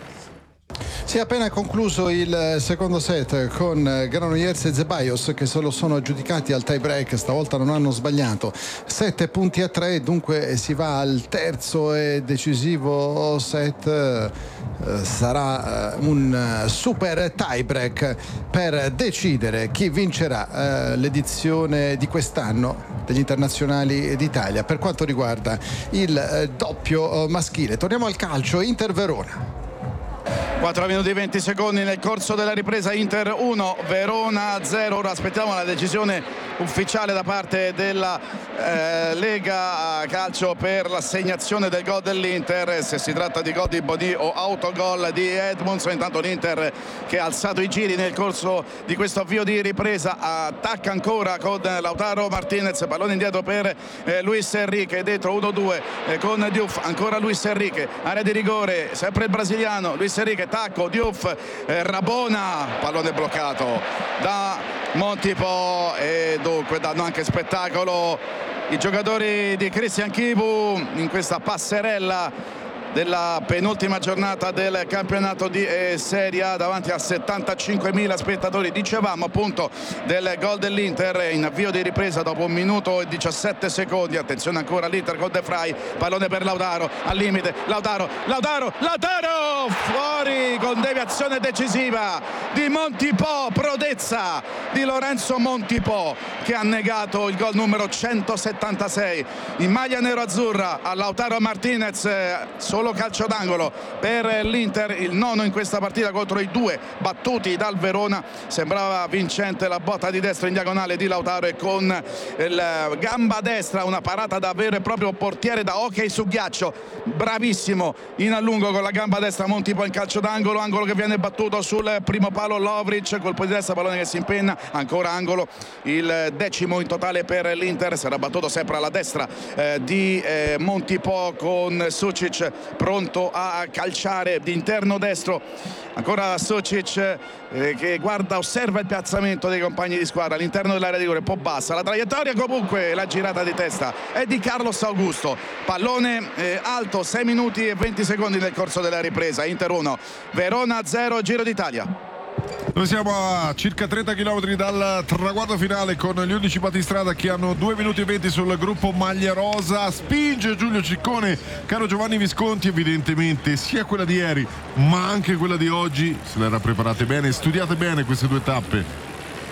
Si è appena concluso il secondo set con Granollers e Zeballos, che se lo sono aggiudicati al tie break, stavolta non hanno sbagliato, sette punti a tre, dunque si va al terzo e decisivo set. Sarà un super tie break per decidere chi vincerà l'edizione di quest'anno degli internazionali d'Italia per quanto riguarda il doppio maschile. Torniamo al calcio, Inter Verona. quattro minuti e venti secondi nel corso della ripresa, Inter uno, Verona zero. Ora aspettiamo la decisione ufficiale da parte della eh, Lega Calcio per l'assegnazione del gol dell'Inter, se si tratta di gol di Boni o autogol di Edmundson. Intanto l'Inter, che ha alzato i giri nel corso di questo avvio di ripresa, attacca ancora con Lautaro Martinez, pallone indietro per eh, Luis Enrique, dentro uno due eh, con Diouf, ancora Luis Enrique, area di rigore, sempre il brasiliano Luis Enrique, tacco, Diouf, eh, Rabona, pallone bloccato da Montipo e dunque danno anche spettacolo i giocatori di Christian Chivu in questa passerella della penultima giornata del campionato di eh, Serie A davanti a settantacinquemila spettatori. Dicevamo appunto del gol dell'Inter in avvio di ripresa dopo un minuto e diciassette secondi. Attenzione ancora all'Inter con De Vrij, pallone per Lautaro al limite, Lautaro, Lautaro, Lautaro fuori con deviazione decisiva di Montipo, prodezza di Lorenzo Montipo, che ha negato il gol numero centosettantasei in maglia nero-azzurra a Lautaro Martinez. Solo calcio d'angolo per l'Inter, il nono in questa partita contro i due battuti dal Verona. Sembrava vincente la botta di destra in diagonale di Lautaro e con il gamba destra una parata da vero e proprio portiere da hockey su ghiaccio, bravissimo in allungo con la gamba destra Montipo in calcio d'angolo, angolo che viene battuto sul primo palo Lovric, colpo di destra, pallone che si impenna, ancora angolo, il decimo in totale per l'Inter. Sarà battuto sempre alla destra eh, di eh, Montipo con Sucic pronto a calciare di interno destro, ancora Sucic eh, che guarda, osserva il piazzamento dei compagni di squadra all'interno dell'area di rigore, un po' bassa la traiettoria, comunque la girata di testa è di Carlos Augusto, pallone eh, alto, sei minuti e venti secondi nel corso della ripresa. Inter uno, Verona zero, Giro d'Italia. Noi siamo a circa trenta chilometri dal traguardo finale con gli undici battistrada che hanno due minuti e venti sul gruppo maglia rosa. Spinge Giulio Ciccone, caro Giovanni Visconti, evidentemente sia quella di ieri ma anche quella di oggi se le era preparate bene, studiate bene queste due tappe.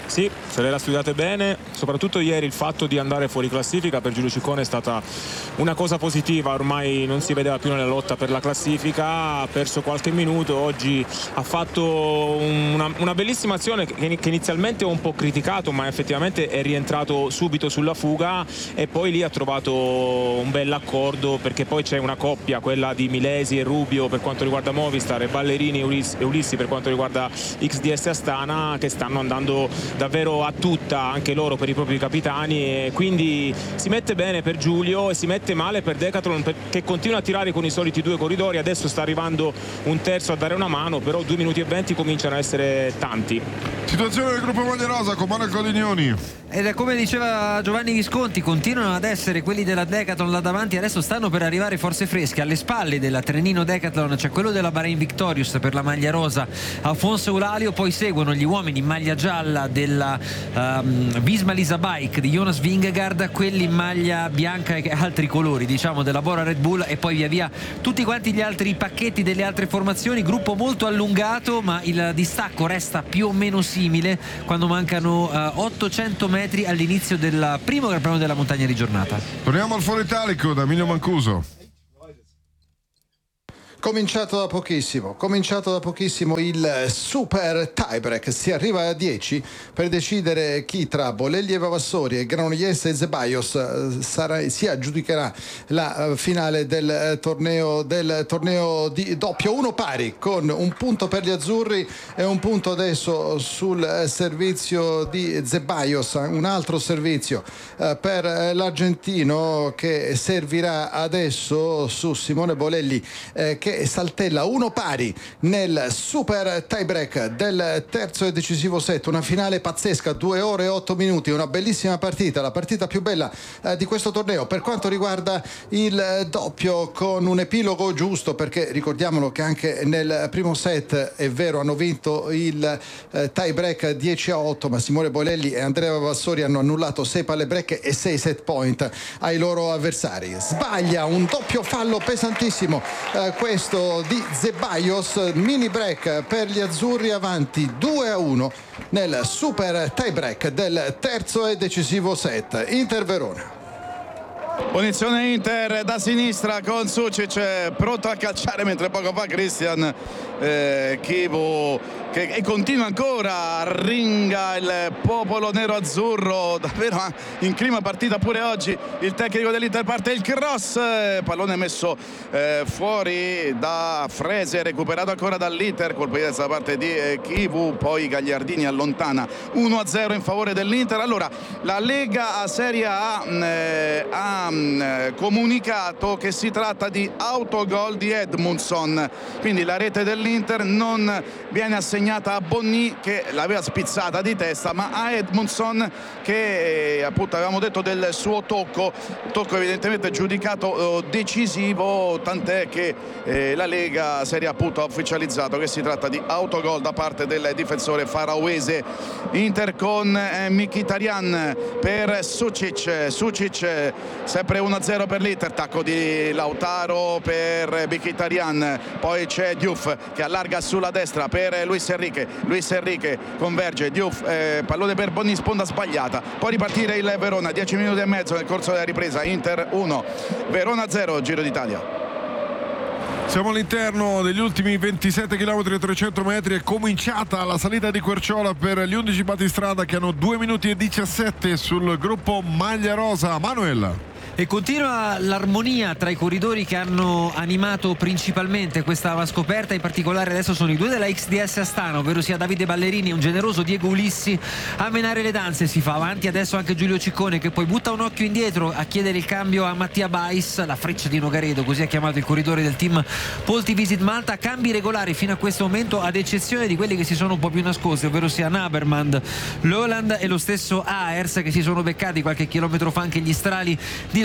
Sì, se le la studiate bene, soprattutto ieri il fatto di andare fuori classifica per Giulio Ciccone è stata una cosa positiva, ormai non si vedeva più nella lotta per la classifica, ha perso qualche minuto, oggi ha fatto una, una bellissima azione che, che inizialmente ho un po' criticato, ma effettivamente è rientrato subito sulla fuga e poi lì ha trovato un bel accordo, perché poi c'è una coppia, quella di Milesi e Rubio per quanto riguarda Movistar e Ballerini e Ulissi, e Ulissi per quanto riguarda X D S Astana, che stanno andando davvero a tutta anche loro per i propri capitani, e quindi si mette bene per Giulio e si mette male per Decathlon, che continua a tirare con i soliti due corridori. Adesso sta arrivando un terzo a dare una mano, però due minuti e venti cominciano a essere tanti. Situazione del gruppo Maglia Rosa con Manuel Codignoni. Ed è come diceva Giovanni Visconti, continuano ad essere quelli della Decathlon là davanti, adesso stanno per arrivare forze fresche. Alle spalle della Trenino Decathlon c'è quello della Bahrain Victorious per la maglia rosa, Alfonso Eulalio, poi seguono gli uomini in maglia gialla della um, Visma Lisa Bike di Jonas Vingegaard, quelli in maglia bianca e altri colori, diciamo, della Bora Red Bull, e poi via via tutti quanti gli altri pacchetti delle altre formazioni. Gruppo molto allungato, ma il distacco resta più o meno simile quando mancano uh, ottocento metri all'inizio del primo Gran Premio della montagna di giornata. Torniamo al Foro Italico da Emilio Mancuso. Cominciato da pochissimo, cominciato da pochissimo il super tiebreak, si arriva a dieci per decidere chi tra Bolelli e Vavassori e Granollers e Zeballos sarà, si aggiudicherà la finale del torneo, del torneo di doppio, uno pari con un punto per gli azzurri e un punto adesso sul servizio di Zeballos, un altro servizio per l'argentino che servirà adesso su Simone Bolelli eh, che saltella uno pari nel super tiebreak del terzo e decisivo set. Una finale pazzesca, due ore e otto minuti, una bellissima partita, la partita più bella eh, di questo torneo per quanto riguarda il doppio, con un epilogo giusto, perché ricordiamolo che anche nel primo set, è vero, hanno vinto il eh, tiebreak dieci a otto, ma Simone Bolelli e Andrea Vavassori hanno annullato sei palle break e sei set point ai loro avversari. Sbaglia un doppio fallo pesantissimo eh, questo di Zeballos, mini break per gli azzurri avanti due a uno nel super tie break del terzo e decisivo set. Inter Verona. Punizione Inter da sinistra con Sucic pronto a calciare, mentre poco fa Christian eh, Chivu che e continua ancora, ringa il popolo nero-azzurro, davvero in clima partita pure oggi. Il tecnico dell'Inter, parte il cross, pallone messo eh, fuori da Frese, recuperato ancora dall'Inter, colpo di testa da parte di eh, Chivu, poi Gagliardini allontana uno a zero in favore dell'Inter. Allora la Lega a Serie A eh, ha eh, comunicato che si tratta di autogol di Edmundson, quindi la rete dell'Inter non viene assegnata a Bonny che l'aveva spizzata di testa, ma a Edmundson che appunto avevamo detto del suo tocco, tocco evidentemente giudicato eh, decisivo, tant'è che eh, la Lega Serie A appunto ha ufficializzato che si tratta di autogol da parte del difensore farauese. Inter con eh, Mkhitaryan per Sucic, Sucic sempre uno a zero per l'Inter, tacco di Lautaro per Mkhitaryan, poi c'è Diouf che allarga sulla destra per Luis Enrique, Luis Enrique converge, Diouf, eh, pallone per Bonny, sponda sbagliata, può ripartire il Verona, dieci minuti e mezzo nel corso della ripresa. Inter uno, Verona zero, Giro d'Italia. Siamo all'interno degli ultimi ventisette chilometri e trecento metri, è cominciata la salita di Querciola per gli undici battistrada che hanno due minuti e diciassette sul gruppo Maglia Rosa. Manuel. E continua l'armonia tra i corridori che hanno animato principalmente questa scoperta, in particolare adesso sono i due della X D S Astana, ovvero sia Davide Ballerini e un generoso Diego Ulissi a menare le danze. Si fa avanti adesso anche Giulio Ciccone, che poi butta un occhio indietro a chiedere il cambio a Mattia Bais, la freccia di Nogaredo, così ha chiamato il corridore del team Polti Visit Malta. Cambi regolari fino a questo momento, ad eccezione di quelli che si sono un po' più nascosti, ovvero sia Naberman, Loland e lo stesso Aers, che si sono beccati qualche chilometro fa anche gli strali di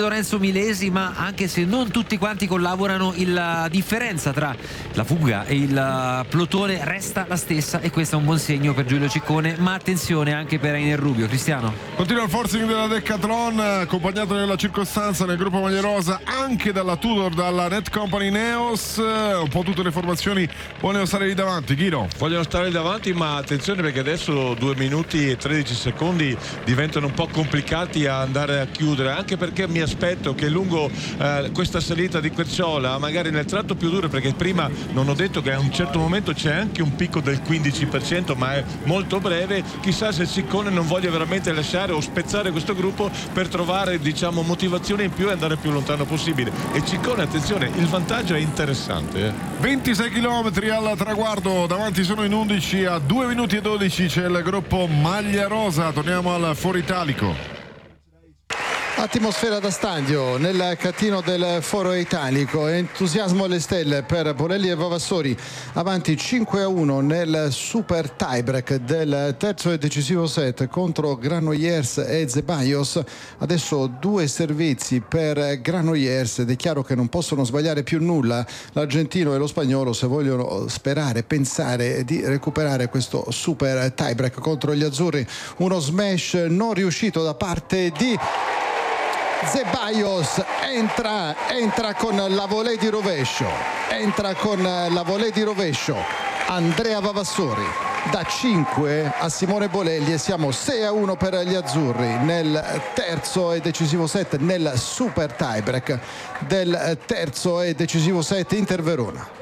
Lorenzo Milesi, ma anche se non tutti quanti collaborano, la differenza tra la fuga e il plotone resta la stessa, e questo è un buon segno per Giulio Ciccone, ma attenzione anche per Einer Rubio. Cristiano. Continua il forcing della Decathlon, accompagnato nella circostanza nel gruppo maglia rosa anche dalla Tudor, dalla Net Company Neos. Un po' tutte le formazioni vogliono stare lì davanti. Ghiro, vogliono stare lì davanti, ma attenzione perché adesso due minuti e tredici secondi diventano un po' complicati a andare a chiudere, anche perché mi aspetto che lungo eh, questa salita di Querciola, magari nel tratto più duro, perché prima non ho detto che a un certo momento c'è anche un picco del quindici per cento, ma è molto breve, chissà se Ciccone non voglia veramente lasciare o spezzare questo gruppo per trovare, diciamo, motivazione in più e andare più lontano possibile. E Ciccone, attenzione, il vantaggio è interessante. Eh. ventisei chilometri al traguardo, davanti sono in undici, a due minuti e dodici c'è il gruppo maglia rosa. Torniamo al Foro Italico. Atmosfera da stadio nel catino del Foro Italico, entusiasmo alle stelle per Bolelli e Vavassori, avanti cinque a uno nel super tiebreak del terzo e decisivo set contro Granollers e Zeballos. Adesso due servizi per Granollers ed è chiaro che non possono sbagliare più nulla l'argentino e lo spagnolo se vogliono sperare, pensare di recuperare questo super tiebreak contro gli azzurri. Uno smash non riuscito da parte di Zeballos, entra, entra con la volée di rovescio, entra con la volée di rovescio Andrea Vavassori, da cinque a Simone Bolelli, e siamo sei a uno per gli azzurri nel terzo e decisivo set, nel super tiebreak del terzo e decisivo set Inter Verona.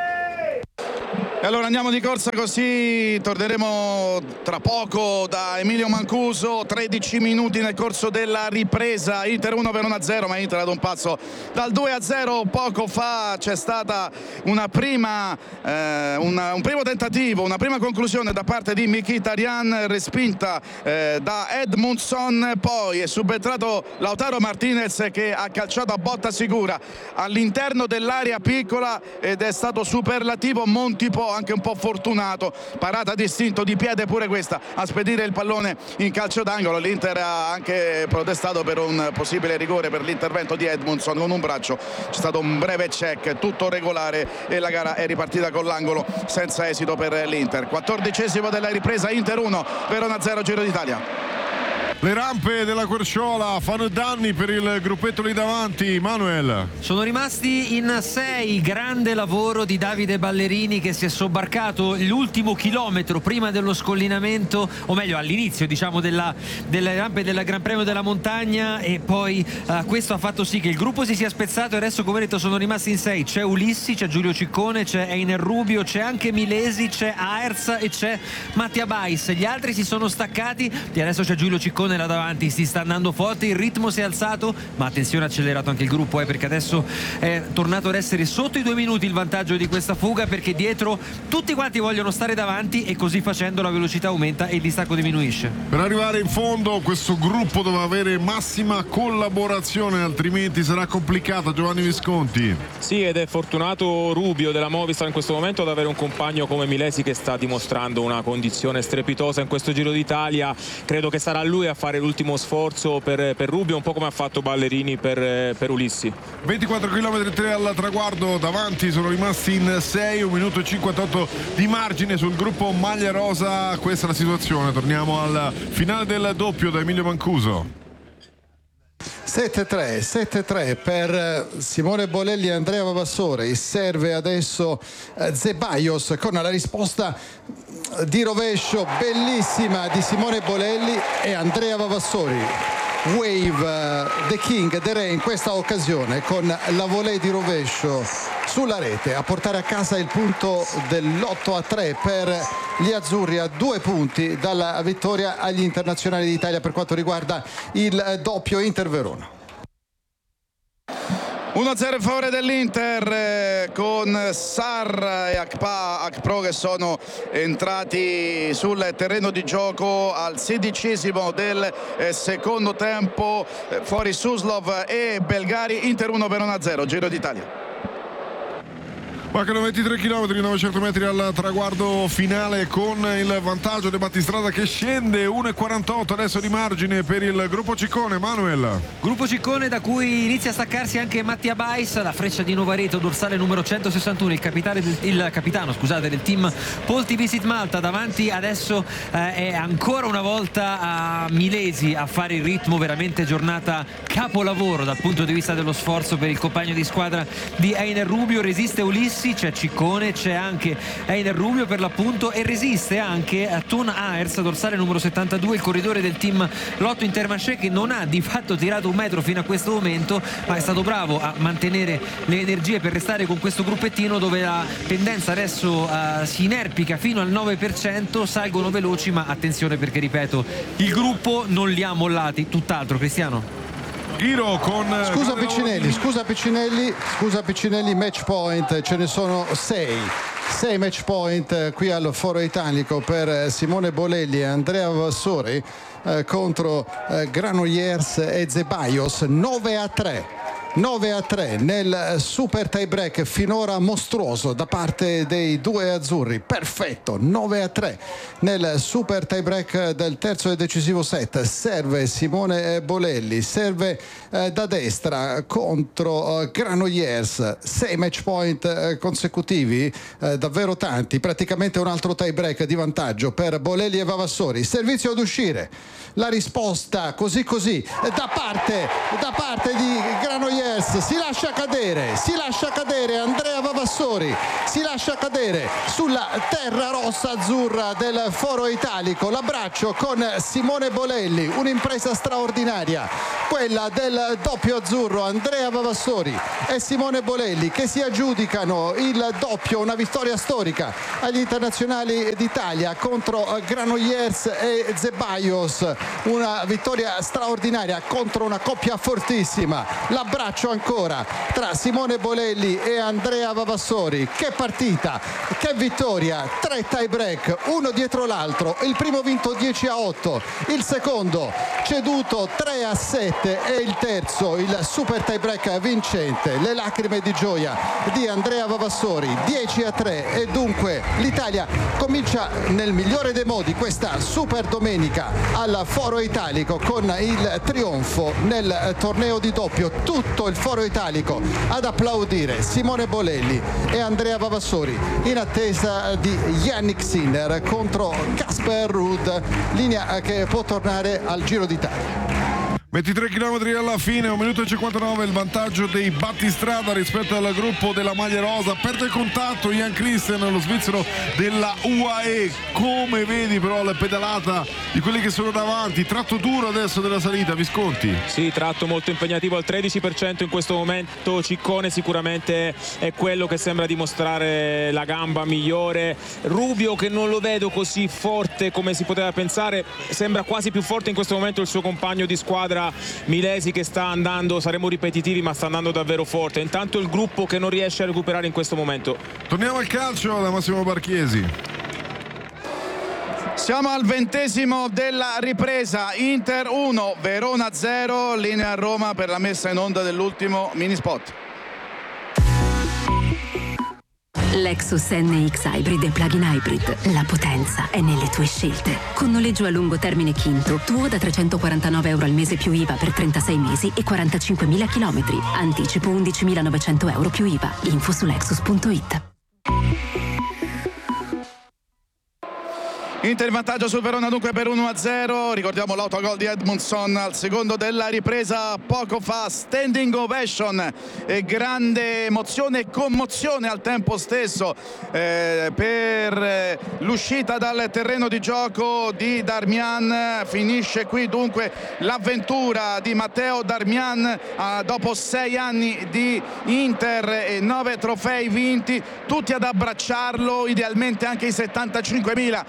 E allora andiamo di corsa, così torneremo tra poco da Emilio Mancuso. Tredici minuti nel corso della ripresa, Inter uno Verona zero, ma Inter ad un passo dal due a zero. Poco fa c'è stata una prima, eh, una, un primo tentativo, una prima conclusione da parte di Mkhitaryan, respinta eh, da Edmundson, poi è subentrato Lautaro Martinez che ha calciato a botta sicura all'interno dell'area piccola ed è stato superlativo Montipo, anche un po' fortunato, parata distinto di piede pure questa a spedire il pallone in calcio d'angolo. L'Inter ha anche protestato per un possibile rigore per l'intervento di Edmundson con un braccio. C'è stato un breve check, tutto regolare e la gara è ripartita con l'angolo senza esito per l'Inter. Quattordicesimo della ripresa, Inter uno Verona zero, Giro d'Italia. Le rampe della Querciola fanno danni per il gruppetto lì davanti. Manuel. Sono rimasti in sei, grande lavoro di Davide Ballerini che si è sobbarcato l'ultimo chilometro prima dello scollinamento, o meglio all'inizio diciamo della, delle rampe del Gran Premio della Montagna, e poi uh, questo ha fatto sì che il gruppo si sia spezzato e adesso, come detto, sono rimasti in sei. C'è Ulissi, c'è Giulio Ciccone, c'è Einer Rubio, c'è anche Milesi, c'è Aerts e c'è Mattia Bais. Gli altri si sono staccati e adesso c'è Giulio Ciccone là davanti, si sta andando forte, il ritmo si è alzato, ma attenzione, ha accelerato anche il gruppo eh, perché adesso è tornato ad essere sotto i due minuti il vantaggio di questa fuga, perché dietro tutti quanti vogliono stare davanti e così facendo la velocità aumenta e il distacco diminuisce. Per arrivare in fondo questo gruppo deve avere massima collaborazione, altrimenti sarà complicata. Giovanni Visconti. Sì, ed è fortunato Rubio della Movistar in questo momento ad avere un compagno come Milesi che sta dimostrando una condizione strepitosa in questo Giro d'Italia. Credo che sarà lui a fare l'ultimo sforzo per, per Rubio, un po' come ha fatto Ballerini per, per Ulissi. ventiquattro chilometri tre al traguardo, davanti sono rimasti in sei, un minuto e cinquantotto di margine sul gruppo maglia rosa. Questa è la situazione. Torniamo al finale del doppio da Emilio Mancuso. sette a tre, sette a tre per Simone Bolelli e Andrea Vavassori. Serve adesso Zeballos con la risposta di rovescio bellissima di Simone Bolelli e Andrea Vavassori. Wave the King, The Re in questa occasione con la volée di rovescio sulla rete a portare a casa il punto dell'otto a tre per gli azzurri, a due punti dalla vittoria agli internazionali d'Italia per quanto riguarda il doppio Inter Verona. uno a zero in favore dell'Inter eh, con Sarr e Akpa, Akpro che sono entrati sul terreno di gioco al sedicesimo del eh, secondo tempo. Eh, fuori Suslov e Belgari. Inter uno Verona zero, Giro d'Italia. Mancano ventitré chilometri, novecento metri al traguardo finale con il vantaggio di Battistrada che scende uno e quarantotto adesso di margine per il gruppo Ciccone. Manuel. Gruppo Ciccone da cui inizia a staccarsi anche Mattia Bais, la Freccia di Novareto, dorsale numero centosessantuno, il, capitale del, il capitano scusate, del team Polti Visit Malta. Davanti adesso eh, è ancora una volta a Milesi a fare il ritmo, veramente giornata capolavoro dal punto di vista dello sforzo per il compagno di squadra di Einer Rubio. Resiste Ulissi, c'è Ciccone, c'è anche Einer Rubio per l'appunto e resiste anche a Ton Aers, dorsale numero settantadue, il corridore del team Lotto Intermarché, che non ha di fatto tirato un metro fino a questo momento, ma è stato bravo a mantenere le energie per restare con questo gruppettino dove la tendenza adesso uh, si inerpica fino al nove per cento. Salgono veloci, ma attenzione perché, ripeto, il gruppo non li ha mollati, tutt'altro. Cristiano. Giro con scusa Piccinelli, scusa Piccinelli, scusa Piccinelli, match point, ce ne sono sei. sei match point qui al Foro Italico per Simone Bolelli e Andrea Vassori eh, contro eh, Granollers e Zeballos. Nove a tre nove a tre nel super tie break finora mostruoso da parte dei due azzurri. Perfetto, nove a tre nel super tie break del terzo e decisivo set. Serve Simone Bolelli, serve eh, da destra contro eh, Granollers. Sei match point eh, consecutivi, eh, davvero tanti, praticamente un altro tie break di vantaggio per Bolelli e Vavassori. Servizio ad uscire, la risposta così così da parte, da parte di Granollers. Si lascia cadere, si lascia cadere Andrea Vavassori, si lascia cadere sulla terra rossa azzurra del Foro Italico. L'abbraccio con Simone Bolelli, un'impresa straordinaria, quella del doppio azzurro Andrea Vavassori e Simone Bolelli, che si aggiudicano il doppio, una vittoria storica agli internazionali d'Italia contro Granollers e Zeballos, una vittoria straordinaria contro una coppia fortissima. L'abbraccio ancora tra Simone Bolelli e Andrea Vavassori. Che partita, che vittoria, tre tie break uno dietro l'altro. Il primo vinto dieci a otto, il secondo ceduto tre a sette e il terzo il super tie break vincente. Le lacrime di gioia di Andrea Vavassori. Dieci a tre e dunque l'Italia comincia nel migliore dei modi questa super domenica al Foro Italico con il trionfo nel torneo di doppio. Tutto il Foro Italico ad applaudire Simone Bolelli e Andrea Vavassori in attesa di Yannick Sinner contro Casper Ruud, linea che può tornare al Giro d'Italia. ventitré chilometri alla fine, un minuto e cinquantanove il vantaggio dei Battistrada rispetto al gruppo della maglia rosa. Perde il contatto Jan Christen, lo svizzero della U A E. Come vedi però la pedalata di quelli che sono davanti, tratto duro adesso della salita, Visconti? Sì, tratto molto impegnativo al tredici per cento in questo momento. Ciccone sicuramente è quello che sembra dimostrare la gamba migliore. Rubio, che non lo vedo così forte come si poteva pensare, sembra quasi più forte in questo momento il suo compagno di squadra Milesi, che sta andando, saremo ripetitivi, ma sta andando davvero forte. Intanto il gruppo che non riesce a recuperare in questo momento. Torniamo al calcio da Massimo Barchiesi. Siamo al ventesimo della ripresa. Inter uno, Verona zero, linea a Roma per la messa in onda dell'ultimo mini spot. Lexus N X Hybrid e Plug-in Hybrid. La potenza è nelle tue scelte. Con noleggio a lungo termine Quinto, tuo da trecentoquarantanove euro al mese più I V A per trentasei mesi e quarantacinquemila chilometri. Anticipo undicimilanovecento euro più I V A. Info su lexus punto it. Inter in vantaggio sul Verona dunque per uno a zero. Ricordiamo l'autogol di Edmundson al secondo della ripresa poco fa. Standing ovation e grande emozione e commozione al tempo stesso eh, per eh, l'uscita dal terreno di gioco di Darmian. Finisce qui dunque l'avventura di Matteo Darmian eh, dopo sei anni di Inter e nove trofei vinti, tutti ad abbracciarlo, idealmente anche i settantacinquemila eh,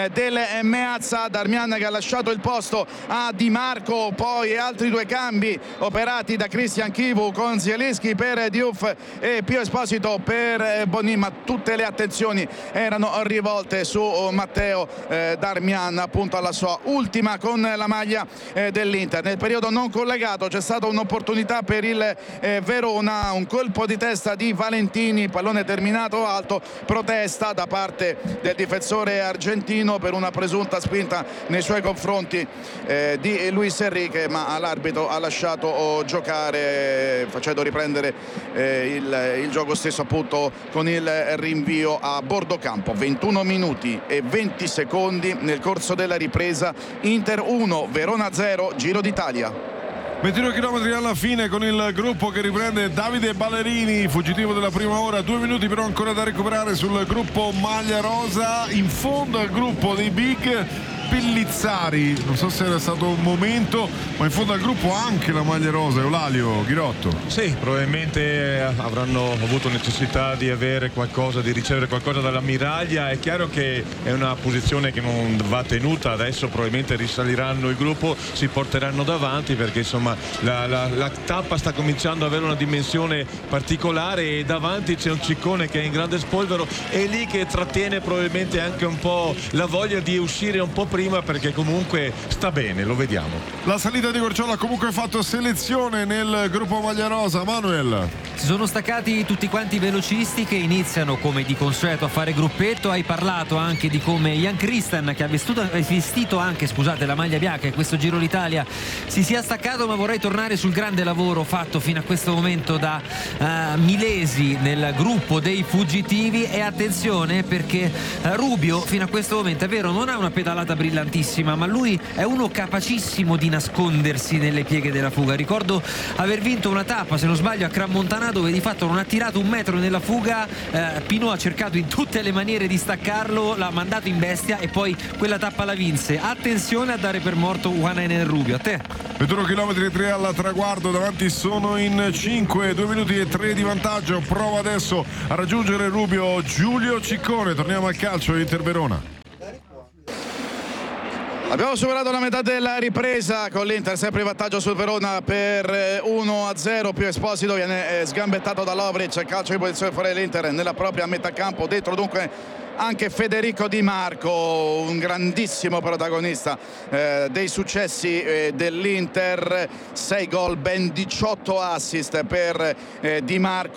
eh, del Meazza. Darmian che ha lasciato il posto a Di Marco, poi altri due cambi operati da Christian Chivu con Zielinski per Diouf e Pio Esposito per Bonni, ma tutte le attenzioni erano rivolte su Matteo eh, Darmian, appunto alla sua ultima con la maglia eh, dell'Inter. Nel periodo non collegato c'è stata un'opportunità per il eh, Verona, un colpo di testa di Valentini, pallone terminato alto, protesta da parte del difensore argentino per una presunta spinta nei suoi confronti eh, di Luis Enrique, ma l'arbitro ha lasciato oh, giocare facendo riprendere eh, il, il gioco stesso, appunto con il rinvio a bordo campo. ventuno minuti e venti secondi nel corso della ripresa. Inter uno, Verona zero, Giro d'Italia. ventidue chilometri alla fine con il gruppo che riprende Davide Ballerini, fuggitivo della prima ora, due minuti però ancora da recuperare sul gruppo maglia rosa. In fondo al gruppo dei big Pellizzari, non so se era stato un momento, ma in fondo al gruppo anche la maglia rosa. Eulalio Ghirotto. Sì, probabilmente avranno avuto necessità di avere qualcosa, di ricevere qualcosa dall'ammiraglia. È chiaro che è una posizione che non va tenuta, adesso probabilmente risaliranno il gruppo, si porteranno davanti perché insomma la, la, la tappa sta cominciando ad avere una dimensione particolare e davanti c'è un Ciccone che è in grande spolvero e lì che trattiene probabilmente anche un po' la voglia di uscire un po' prima, perché comunque sta bene, lo vediamo. La salita di Gorciola ha comunque fatto selezione nel gruppo maglia rosa. Manuel. Si sono staccati tutti quanti i velocisti che iniziano come di consueto a fare gruppetto. Hai parlato anche di come Jan Christen, che ha vestito, vestito anche scusate la maglia bianca in questo Giro d'Italia, si sia staccato, ma vorrei tornare sul grande lavoro fatto fino a questo momento da uh, Milesi nel gruppo dei fuggitivi. E attenzione perché uh, Rubio fino a questo momento è vero non ha una pedalata brillantissima, ma lui è uno capacissimo di nascondersi nelle pieghe della fuga. Ricordo aver vinto una tappa, se non sbaglio, a Crans-Montana, dove di fatto non ha tirato un metro nella fuga. eh, Pinot ha cercato in tutte le maniere di staccarlo, l'ha mandato in bestia e poi quella tappa la vinse. Attenzione a dare per morto Juan Rubio. A te. ventuno chilometri e tre al traguardo, davanti sono in cinque, due minuti e tre di vantaggio. Prova adesso a raggiungere Rubio Giulio Ciccone. Torniamo al calcio, Inter Verona. Abbiamo superato la metà della ripresa con l'Inter sempre in vantaggio sul Verona per uno a zero. Pio Esposito viene sgambettato da Lovric, calcio di posizione fuori l'Inter nella propria metà campo. Dentro dunque anche Federico Di Marco, un grandissimo protagonista eh, dei successi eh, dell'Inter. sei gol, ben diciotto assist per eh, Di Marco.